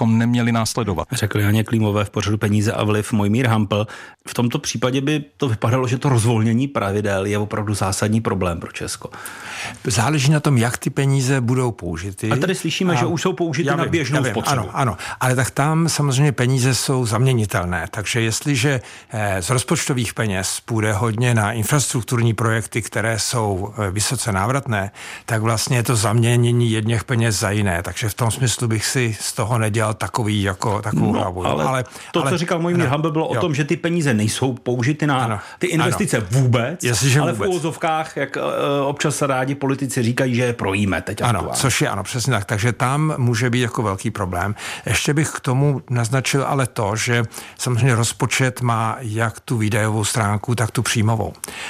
L: měly následovat.
I: Řekl Janě Klímové v pořadu Peníze a vliv Mojmír Hampl. V tomto případě by to vypadalo, že to rozvolnění pravidel je opravdu zásadní problém pro Česko.
J: Záleží na tom, jak ty peníze budou použity.
I: A tady slyšíme, že už jsou použity na běžnou spotřebu.
J: Ano, ale tak tam samozřejmě peníze jsou zaměnitelné, takže jestliže z rozpočtových peněz půjde hodně na infrastrukturní projekty, které jsou vysoce návratné, tak vlastně je to zaměnění jedněch peněz za jiné, takže v tom smyslu bych si z toho nedělal takovou hlavu.
I: Ale co říkal Mojmír Hampl, bylo o tom, že ty peníze nejsou použity na ty investice vůbec, ale v úvozovkách, jak občas rádi politici říkají, že je projíme teď.
J: Ano, což je přesně tak. Takže tam může být jako velký problém. Ještě bych k tomu naznačil ale to, že samozřejmě rozpočet má jak tu výdajovou stránku, tak tu příjmovou.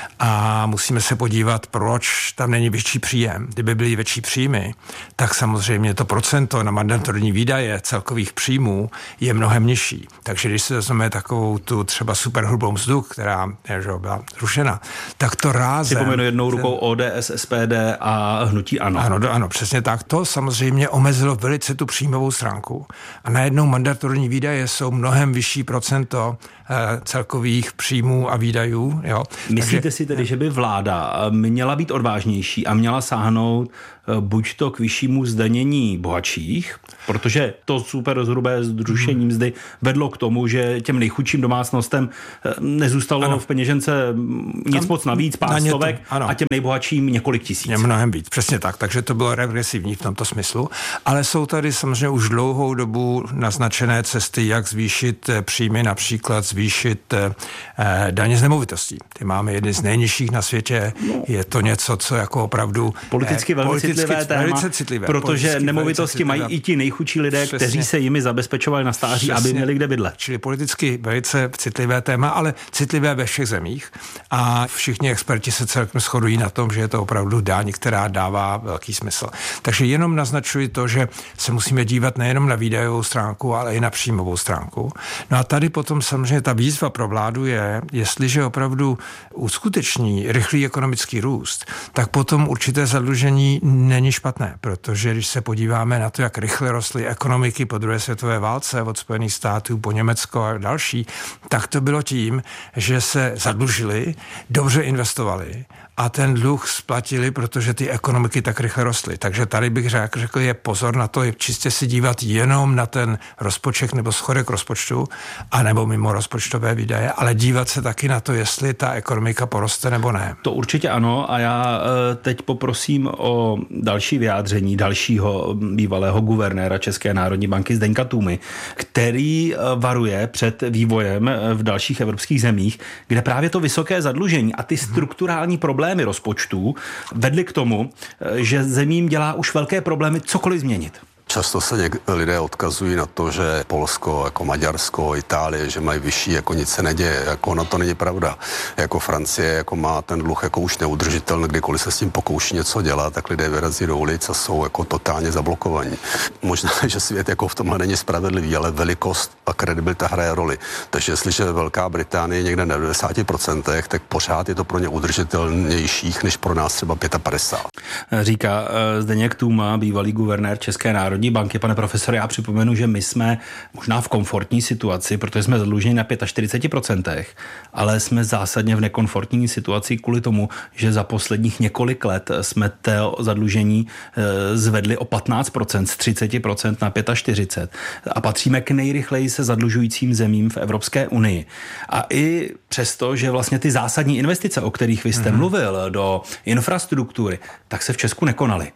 J: A musíme se podívat, proč tam není větší příjem. Kdyby byly větší příjmy, tak samozřejmě to procento na mandatorní výdaje celkových příjmů je mnohem nižší. Takže když se vezmeme takovou tu třeba superhrubou mzdu, která byla zrušena, tak to rázem...
I: Připomenu jednou rukou ODS, SPD a hnutí ANO.
J: Ano, přesně tak. To samozřejmě omezilo velice tu příjmovou stránku. A najednou mandatorní výdaje jsou mnohem vyšší procento celkových příjmů a výdajů. Jo.
I: Myslíte si tedy, že by vláda měla být odvážnější a měla sáhnout buď to k vyššímu zdanění bohatších, protože to superhrubé zrušení mzdy vedlo k tomu, že těm nejchudším domácnostem nezůstalo v peněžence nic moc navíc, pár stovek a těm nejbohatším několik tisíc.
J: Mnohem víc, přesně tak, takže to bylo regresivní v tomto smyslu, ale jsou tady samozřejmě už dlouhou dobu naznačené cesty, jak zvýšit příjmy, například zvýšit daně z nemovitostí. Ty máme jedny z nejnižších na světě, je to něco, co jako opravdu
I: politicky velmi citlivé téma, protože nemovitosti mají i ti nejchudší lidé, přesně, kteří se jimi zabezpečovali na stáří, přesně, aby měli kde bydlet.
J: Čili politicky velice citlivé téma, ale citlivé ve všech zemích a všichni experti se celkem shodují na tom, že je to opravdu daň, která dává velký smysl. Takže jenom naznačuji to, že se musíme dívat nejenom na výdajovou stránku, ale i na příjmovou stránku. No a tady potom samozřejmě ta výzva pro vládu je, jestliže opravdu uskuteční rychlý ekonomický růst, tak potom určité zadlužení není špatné, protože když se podíváme na to, jak rychle rostly ekonomiky po druhé světové válce od Spojených států po Německo a další, tak to bylo tím, že se zadlužili, dobře investovali a ten dluh splatili, protože ty ekonomiky tak rychle rostly. Takže tady bych řekl, je pozor na to, je čistě si dívat jenom na ten rozpočet nebo schodek rozpočtu, anebo mimo rozpočtové výdaje, ale dívat se taky na to, jestli ta ekonomika poroste nebo ne.
I: To určitě ano a já teď poprosím o další vyjádření dalšího bývalého guvernéra České národní banky Zdeňka Tůmy, který varuje před vývojem v dalších evropských zemích, kde právě to vysoké zadlužení a ty strukturální problémy rozpočtů vedly k tomu, že zemím dělá už velké problémy cokoliv změnit.
M: Často se lidé odkazují na to, že Polsko, jako Maďarsko, Itálie, že mají vyšší, jako nic se neděje. Jako ono to není pravda. Jako Francie jako má ten dluh jako už neudržitelný, kdykoliv se s tím pokouší něco dělat, tak lidé vyrazí do ulic a jsou jako totálně zablokovaní. Možná, že svět jako v tomhle není spravedlivý, ale velikost a kredibilita hraje roli. Takže jestliže Velká Británie je někde na 90%, tak pořád je to pro ně udržitelnějších než pro nás třeba 55%.
I: Říká Zdeněk Tůma, bývalý guvernér České národní banky. Pane profesore, já připomenu, že my jsme možná v komfortní situaci, protože jsme zadluženi na 45%, ale jsme zásadně v nekomfortní situaci kvůli tomu, že za posledních několik let jsme to zadlužení zvedli o 15%, z 30% na 45% a patříme k nejrychleji se zadlužujícím zemím v Evropské unii. A i přesto, že vlastně ty zásadní investice, o kterých vy jste mluvil, do infrastruktury, tak se v Česku nekonaly.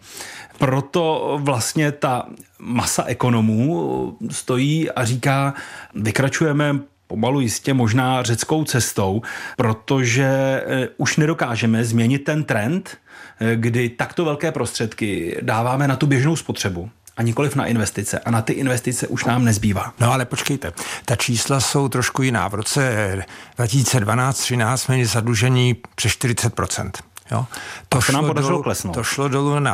I: Proto vlastně ta masa ekonomů stojí a říká, vykračujeme pomalu jistě možná řeckou cestou, protože už nedokážeme změnit ten trend, kdy takto velké prostředky dáváme na tu běžnou spotřebu a nikoliv na investice. A na ty investice už nám nezbývá.
J: No ale počkejte, ta čísla jsou trošku jiná. V roce 2012-13 měli zadlužení přes 40%. Jo. To šlo dolů na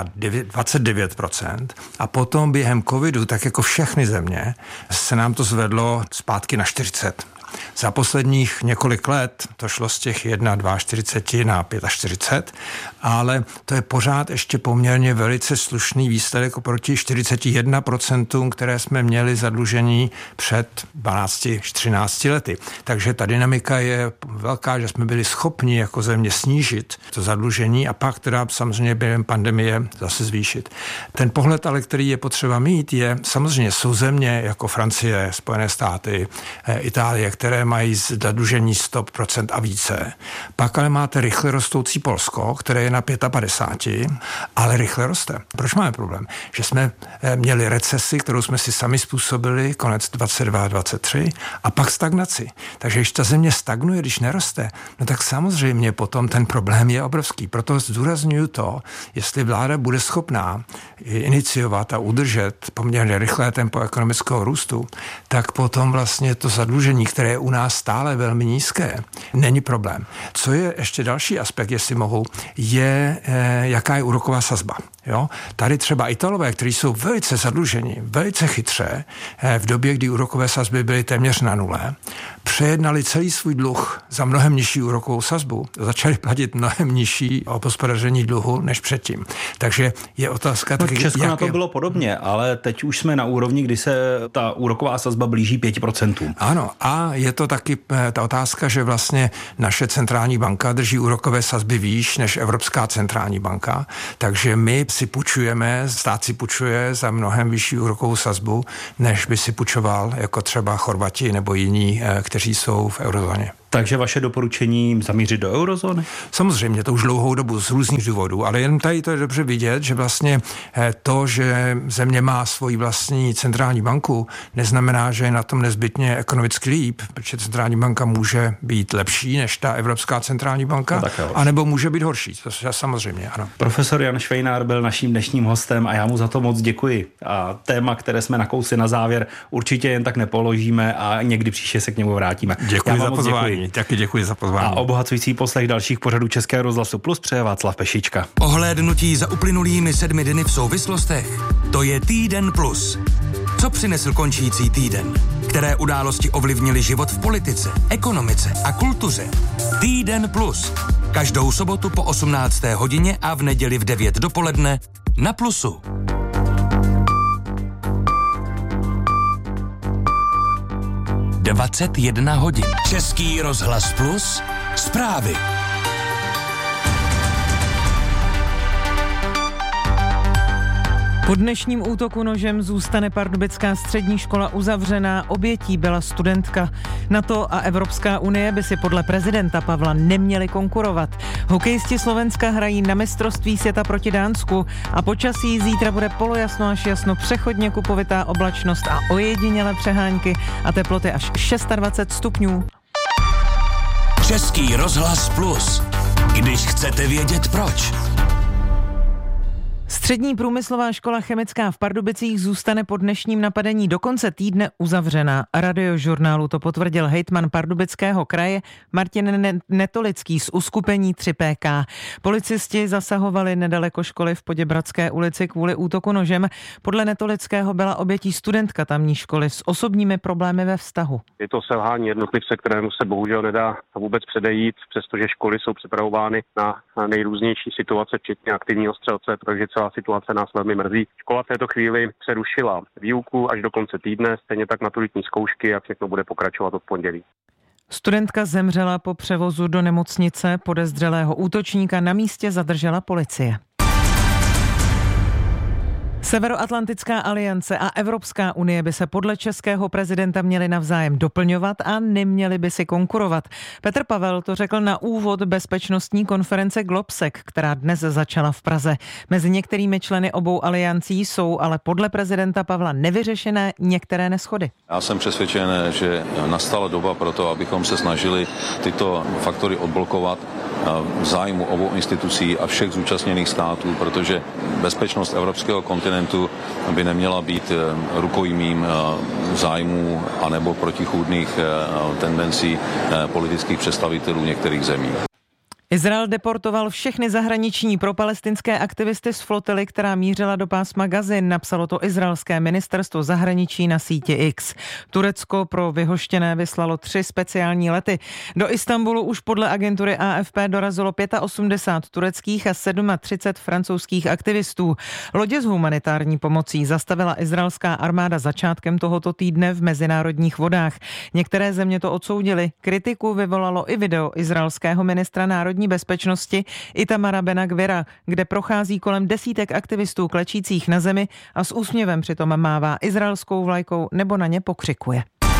J: 29% a potom během covidu, tak jako všechny země, se nám to zvedlo zpátky na 40%. Za posledních několik let to šlo z těch 41 na 45, ale to je pořád ještě poměrně velice slušný výsledek oproti 41%, které jsme měli zadlužení před 12-13 lety. Takže ta dynamika je velká, že jsme byli schopni jako země snížit to zadlužení a pak teda samozřejmě během pandemie zase zvýšit. Ten pohled ale, který je potřeba mít, je samozřejmě jsou země jako Francie, Spojené státy, Itálie, které mají zadlužení 100% a více. Pak ale máte rychle rostoucí Polsko, které je na 55, ale rychle roste. Proč máme problém? Že jsme měli recesi, kterou jsme si sami způsobili, konec 22-23 a pak stagnaci. Takže když ta země stagnuje, když neroste, no tak samozřejmě potom ten problém je obrovský. Proto zdůrazňuji to, jestli vláda bude schopná iniciovat a udržet poměrně rychlé tempo ekonomického růstu, tak potom vlastně to zadlužení, které je u nás stále velmi nízké, není problém. Co je ještě další aspekt, jestli mohu, je, jaká je úroková sazba. Jo? Tady třeba Italové, kteří jsou velice zadluženi, velice chytře, v době, kdy úrokové sazby byly téměř na nule, přejednali celý svůj dluh za mnohem nižší úrokovou sazbu. Začali platit mnohem nižší obhospodaření dluhu než předtím. Takže je otázka...
I: No, Česko na to bylo podobně, ale teď už jsme na úrovni, kdy se ta úroková sazba blíží 5%.
J: Ano, a je to taky ta otázka, že vlastně naše centrální banka drží úrokové sazby výš než Evropská centrální banka, takže my si půjčujeme, stát si půjčuje za mnohem vyšší úrokovou sazbu, než by si půjčoval jako třeba Chorvati nebo jiní, kteří jsou v eurozóně.
I: Takže vaše doporučení zamířit do eurozóny?
J: Samozřejmě, to už dlouhou dobu z různých důvodů, ale jen tady to je dobře vidět, že vlastně to, že země má svoji vlastní centrální banku, neznamená, že je na tom nezbytně ekonomicky líp, protože centrální banka může být lepší než ta Evropská centrální banka, anebo může být horší, to je samozřejmě, ano.
I: Profesor Jan Švejnár byl naším dnešním hostem a já mu za to moc děkuji. A téma, které jsme nakousli na závěr, určitě jen tak nepoložíme a někdy příště se k němu vrátíme.
J: Děkuji za pozvání. Taky děkuji za pozvání.
I: A obohacující poslech dalších pořadů Českého rozhlasu Plus přeje Václav Pešička.
E: Ohlédnutí za uplynulými 7 dny v souvislostech. To je Týden Plus. Co přinesl končící týden? Které události ovlivnily život v politice, ekonomice a kultuře? Týden Plus. Každou sobotu po 18. hodině a v neděli v 9 dopoledne na Plusu. (21 hodin). Český rozhlas Plus. Zprávy.
F: Po dnešním útoku nožem zůstane pardubická střední škola uzavřená, obětí byla studentka. NATO a Evropská unie by si podle prezidenta Pavla neměli konkurovat. Hokejisti Slovenska hrají na mistrovství světa proti Dánsku a počasí zítra bude polojasno až jasno, přechodně kupovitá oblačnost a ojedinělé přehánky a teploty až 26 stupňů.
E: Český rozhlas Plus. Když chcete vědět proč.
F: Střední průmyslová škola chemická v Pardubicích zůstane po dnešním napadení do konce týdne uzavřená. Radiožurnálu to potvrdil hejtman Pardubického kraje Martin Netolický z uskupení 3PK. Policisti zasahovali nedaleko školy v Poděbradské ulici kvůli útoku nožem. Podle Netolického byla obětí studentka tamní školy s osobními problémy ve vztahu.
N: Je to selhání jednotlivce, kterému se bohužel nedá vůbec předejít, přestože školy jsou připravovány na nejrůznější situace, včetně aktivního střelce, takže celá situace nás velmi mrzí. Škola v této chvíli přerušila výuku až do konce týdne, stejně tak maturitní zkoušky a všechno bude pokračovat od pondělí.
F: Studentka zemřela po převozu do nemocnice, podezřelého útočníka na místě zadržela policie. Severoatlantická aliance a Evropská unie by se podle českého prezidenta měly navzájem doplňovat a neměly by si konkurovat. Petr Pavel to řekl na úvod bezpečnostní konference Globsec, která dnes začala v Praze. Mezi některými členy obou aliancí jsou ale podle prezidenta Pavla nevyřešené některé neshody.
O: Já jsem přesvědčen, že nastala doba pro to, abychom se snažili tyto faktory odblokovat v zájmu obou institucí a všech zúčastněných států, protože bezpečnost evropského kontinentu by neměla být rukojmím zájmů anebo protichůdných tendencí politických představitelů některých zemí.
F: Izrael deportoval všechny zahraniční propalestinské aktivisty z flotily, která mířila do pásma Gazy, napsalo to izraelské ministerstvo zahraničí na síti X. Turecko pro vyhoštěné vyslalo 3 speciální lety. Do Istanbulu už podle agentury AFP dorazilo 85 tureckých a 37 francouzských aktivistů. Lodě s humanitární pomocí zastavila izraelská armáda začátkem tohoto týdne v mezinárodních vodách. Některé země to odsoudily. Kritiku vyvolalo i video izraelského ministra národní bezpečnosti Itamara Ben-Gvira, kde prochází kolem desítek aktivistů klečících na zemi a s úsměvem přitom mává izraelskou vlajkou nebo na ně pokřikuje.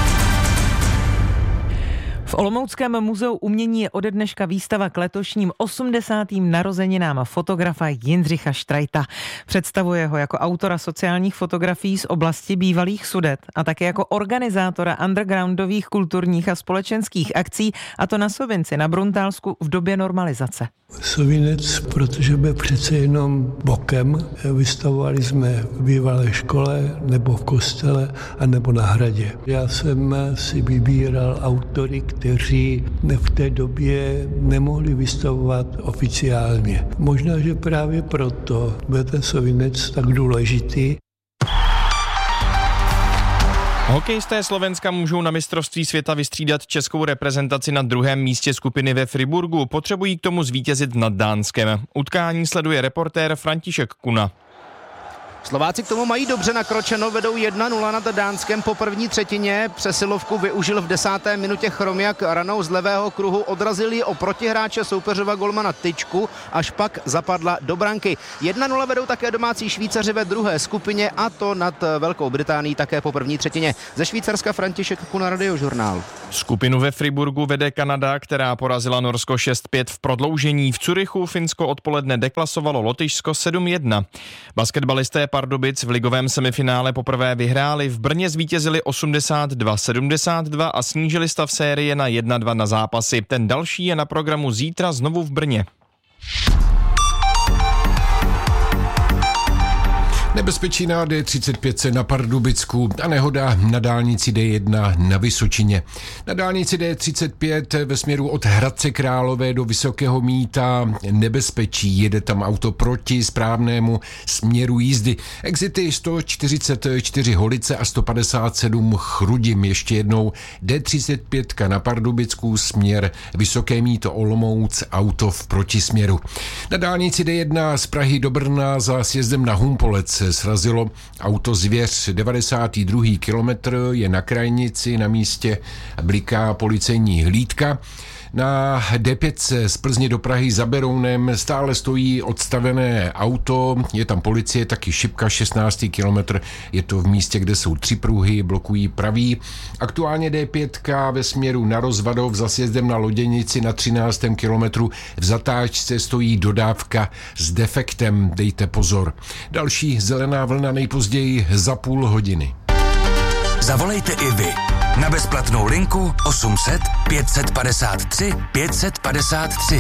F: V Olomouckém muzeu umění je ode dneška výstava k letošním 80. narozeninám fotografa Jindřicha Štrajta. Představuje ho jako autora sociálních fotografií z oblasti bývalých Sudet a také jako organizátora undergroundových kulturních a společenských akcí, a to na Sovinci na Bruntálsku v době normalizace.
P: Sovinec, protože byl přece jenom bokem. Vystavovali jsme v bývalé škole, nebo v kostele, a nebo na hradě. Já jsem si vybíral autory, kteří v té době nemohli vystavovat oficiálně. Možná, že právě proto byl ten Sovinec tak důležitý.
Q: Hokejisté Slovenska můžou na mistrovství světa vystřídat českou reprezentaci na 2. místě skupiny ve Friburgu. Potřebují k tomu zvítězit nad Dánskem. Utkání sleduje reportér František Kuna.
G: Slováci k tomu mají dobře nakročeno, vedou 1-0 nad Dánskem po první třetině. Přesilovku využil v 10. minutě Chromiak ranou z levého kruhu, odrazil ji o protihráče soupeřova golmana Tyčku, až pak zapadla do branky. 1-0 vedou také domácí Švýcaři ve druhé skupině, a to nad Velkou Británií také po první třetině. Ze Švýcarska František Kuna, Radiožurnál.
Q: Skupinu ve Friburgu vede Kanada, která porazila Norsko 6-5 v prodloužení. V Curychu Finsko odpoledne deklasovalo Lotyšsko 7-1. Basketbalisté Pardubic v ligovém semifinále poprvé vyhráli. V Brně zvítězili 82-72 a snížili stav série na 1-2 na zápasy. Ten další je na programu zítra znovu v Brně.
H: Nebezpečí na D35 na Pardubicku a nehoda na dálnici D1 na Vysočině. Na dálnici D35 ve směru od Hradce Králové do Vysokého Mýta nebezpečí. Jede tam auto proti správnému směru jízdy. Exity 144 Holice a 157 Chrudim. Ještě jednou D35 na Pardubicku směr Vysoké Mýto Olomouc, auto v protisměru. Na dálnici D1 z Prahy do Brna za sjezdem na Humpolec srazilo auto Zvěř. 92. kilometr je na krajnici, na místě bliká policejní hlídka. Na D5 z Plzně do Prahy za Berounem stále stojí odstavené auto, je tam policie, taky šipka, 16. kilometr, je to v místě, kde jsou 3 pruhy, blokují pravý. Aktuálně D5 ve směru na Rozvadov za sjezdem na Loděnici na 13. kilometru v zatáčce stojí dodávka s defektem, dejte pozor. Další zelená vlna nejpozději za půl hodiny.
E: Zavolejte i vy na bezplatnou linku 800 553 553.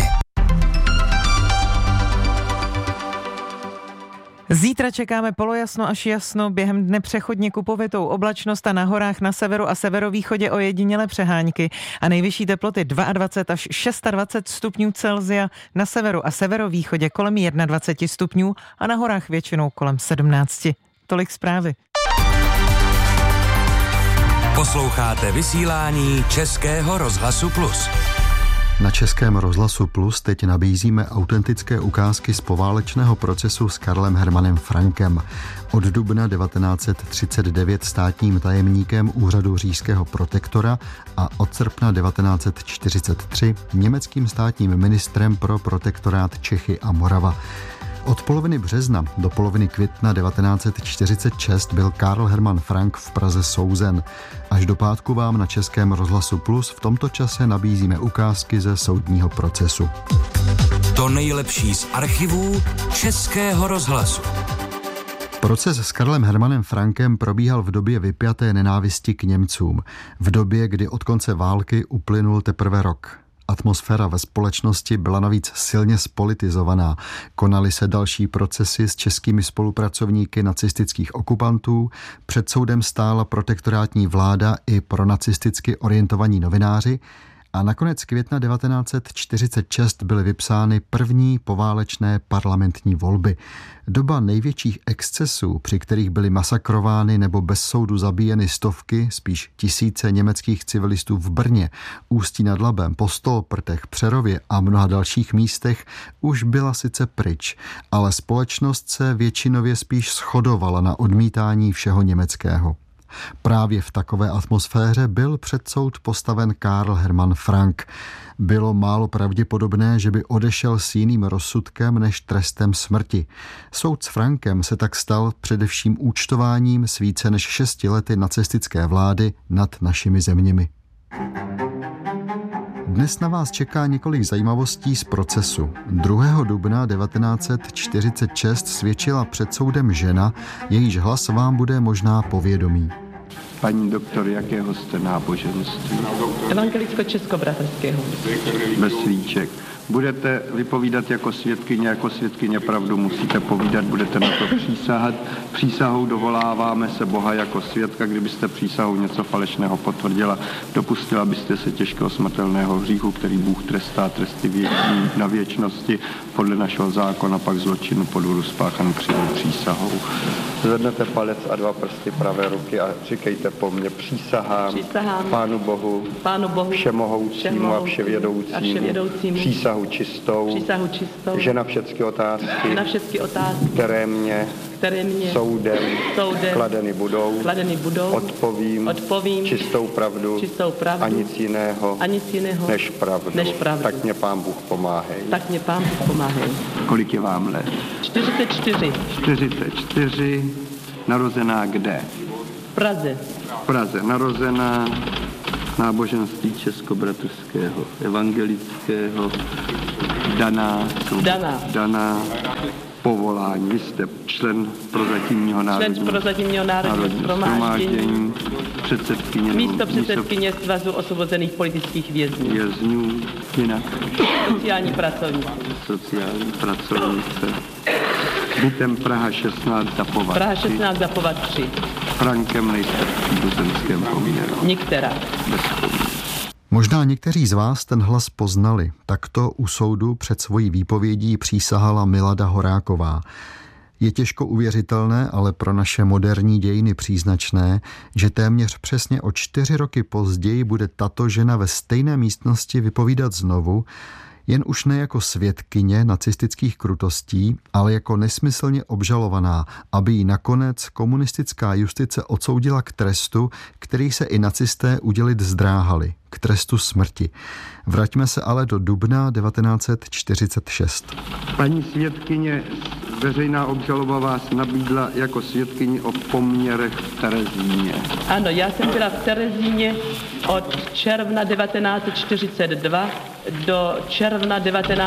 F: Zítra čekáme polojasno až jasno, během dne přechodně kupovitou oblačnost a na horách na severu a severovýchodě ojedinělé přehánky a nejvyšší teploty 22 až 26 stupňů Celsia, na severu a severovýchodě kolem 21 stupňů a na horách většinou kolem 17. Tolik zprávy.
E: Posloucháte vysílání Českého rozhlasu Plus.
B: Na Českém rozhlasu Plus teď nabízíme autentické ukázky z poválečného procesu s Karlem Hermanem Frankem. Od dubna 1939 státním tajemníkem úřadu říšského protektora a od srpna 1943 německým státním ministrem pro protektorát Čechy a Morava. Od poloviny března do poloviny května 1946 byl Karl Hermann Frank v Praze souzen. Až do pátku vám na Českém rozhlasu Plus v tomto čase nabízíme ukázky ze soudního procesu.
E: To nejlepší z archivů Českého rozhlasu.
B: Proces s Karlem Hermanem Frankem probíhal v době vypjaté nenávisti k Němcům. V době, kdy od konce války uplynul teprve rok. Atmosféra ve společnosti byla navíc silně spolitizovaná. Konaly se další procesy s českými spolupracovníky nacistických okupantů, před soudem stála protektorátní vláda i pronacisticky orientovaní novináři a na konec května 1946 byly vypsány první poválečné parlamentní volby. Doba největších excesů, při kterých byly masakrovány nebo bez soudu zabíjeny stovky, spíš tisíce německých civilistů v Brně, Ústí nad Labem, Postolprtech, Přerově a mnoha dalších místech, už byla sice pryč, ale společnost se většinově spíš shodovala na odmítání všeho německého. Právě v takové atmosféře byl před soud postaven Karl Hermann Frank. Bylo málo pravděpodobné, že by odešel s jiným rozsudkem než trestem smrti. Soud s Frankem se tak stal především účtováním s více než 6 lety nacistické vlády nad našimi zeměmi. Dnes na vás čeká několik zajímavostí z procesu. 2. dubna 1946 svědčila před soudem žena, jejíž hlas vám bude možná povědomý.
R: Paní doktor, jakého jste náboženství?
S: Evangelicko-českobratrského.
R: Bez svíček. Budete vypovídat jako svědkyně pravdu musíte povídat, budete na to přísahat. Přísahou dovoláváme se Boha jako svědka, kdybyste přísahou něco falešného potvrdila, dopustila byste se těžkého smrtelného hříchu, který Bůh trestá tresty na věčnosti, podle našeho zákona pak zločinu podvodu spáchaný křivou přísahou. Zvednete palec a 2 prsty pravé ruky a říkejte po mně: přísahám Pánu Bohu všemohoucímu a vševědoucímu, přísahu čistou, že na všechny otázky, které mě soudem kladeny budou, odpovím čistou pravdu a nic jiného než pravdu. Tak mě Pán Bůh pomáhej. Kolik je vám let?
S: 44.
R: 44. Narozená kde? V Praze. Narozená náboženství českobratrského, evangelického, daná povolání. Vy jste člen prozatímního národního shromáždění,
S: místo předsedkyně Svazu osvobozených politických vězňů.
R: Jinak.
S: Sociální
R: pracovnice. Bytem Praha 16 Zapovat 3. Frankem nejste v příbuzenském poměru.
S: Některá.
B: Možná někteří z vás ten hlas poznali. Takto u soudu před svojí výpovědí přísahala Milada Horáková. Je těžko uvěřitelné, ale pro naše moderní dějiny příznačné, že téměř přesně o 4 roky později bude tato žena ve stejné místnosti vypovídat znovu, jen už ne jako svědkyně nacistických krutostí, ale jako nesmyslně obžalovaná, aby ji nakonec komunistická justice odsoudila k trestu, který se i nacisté udělit zdráhali, k trestu smrti. Vraťme se ale do dubna 1946.
R: Paní svědkyně, veřejná obžaloba vás nabídla jako svědkyni o poměrech v Terezíně.
S: Ano, já jsem byla v Terezíně od června 1942 do června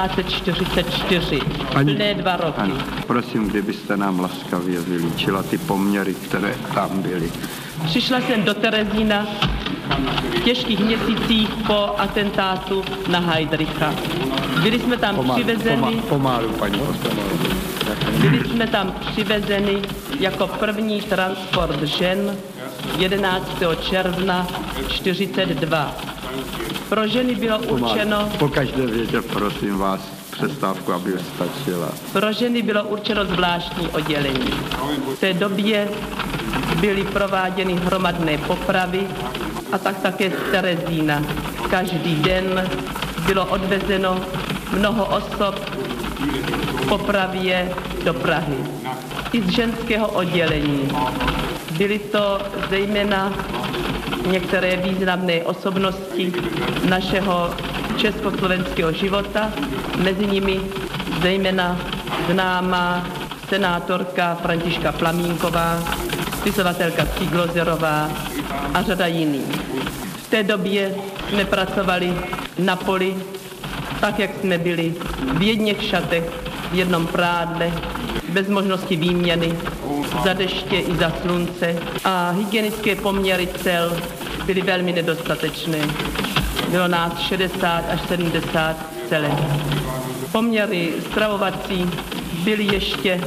S: 1944. Plné 2 roky.
R: Ano, prosím, kdybyste nám laskavě vylíčila ty poměry, které tam byly.
S: Přišla jsem do Terezína v těžkých měsících po atentátu na Heydricha. Byli jsme tam přivezeni...
R: Pomalu, paní poslankyně.
S: Byli jsme tam přivezeni jako první transport žen 11. června 1942. Pro ženy bylo určeno...
R: Po každé větě, prosím vás, přestávku, aby stačila.
S: Pro ženy bylo určeno zvláštní oddělení. V té době byly prováděny hromadné popravy a tak také z Terezína. Každý den bylo odvezeno mnoho osob v popravě do Prahy. I z ženského oddělení. Byly to zejména některé významné osobnosti našeho československého života, mezi nimi zejména známá senátorka Františka Plamínková, spisovatelka Ciglozerová a řada jiných. V té době jsme pracovali na poli, tak jak jsme byli, v jedněch šatech, v jednom prádle, bez možnosti výměny, za deště i za slunce a hygienické poměry cel byly velmi nedostatečné. Bylo nás 60 až 70 celé. Poměry stravovací byly ještě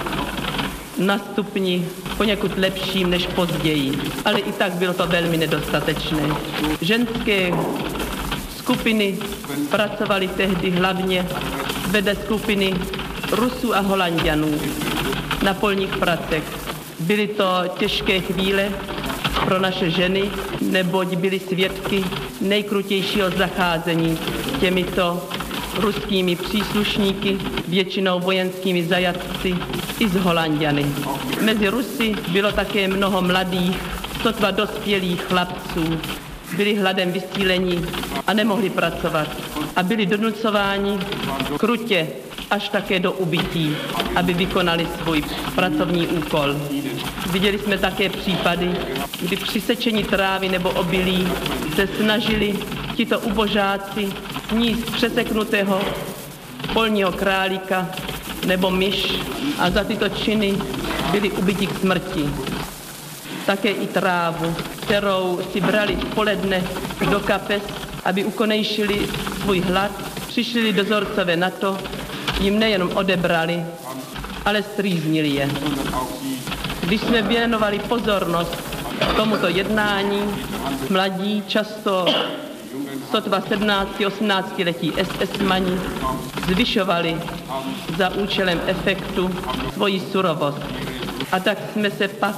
S: na stupni poněkud lepším než později, ale i tak bylo to velmi nedostatečné. Ženské Skupiny pracovaly tehdy hlavně vedle skupiny Rusů a Holanďanů na polních pracech. Byly to těžké chvíle pro naše ženy, neboť byly svědky nejkrutějšího zacházení s těmito ruskými příslušníky, většinou vojenskými zajatci i s Holanďany. Mezi Rusy bylo také mnoho mladých, sotva dospělých chlapců. Byli hladem vysílení a nemohli pracovat a byli donucováni krutě až také do ubytí, aby vykonali svůj pracovní úkol. Viděli jsme také případy, kdy při sečení trávy nebo obilí se snažili tito ubožáci sníst přeseknutého polního králíka nebo myš a za tyto činy byli ubiti k smrti. Také i trávu, kterou si brali poledne do kapes, aby ukonejšili svůj hlad, přišli dozorcové na to, jim nejenom odebrali, ale strýznili je. Když jsme věnovali pozornost tomuto jednání, mladí, často sotva 17-18 letí SS-mani, zvyšovali za účelem efektu svoji surovost. A tak jsme se pak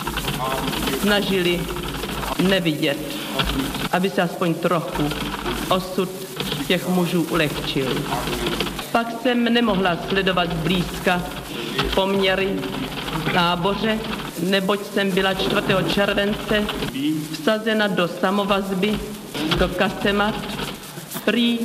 S: snažili nevidět, aby se aspoň trochu osud těch mužů ulehčil. Pak jsem nemohla sledovat zblízka poměry v táboře, neboť jsem byla 4. července vsazena do samovazby, do kasemat, prý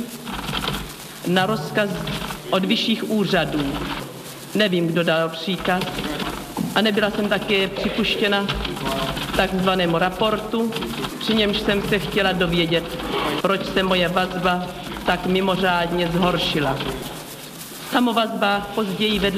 S: na rozkaz od vyšších úřadů. Nevím, kdo dal příkaz a nebyla jsem také připuštěna takzvanému raportu, při němž jsem se chtěla dovědět, proč se moje vazba tak mimořádně zhoršila. V samovazbách později vedla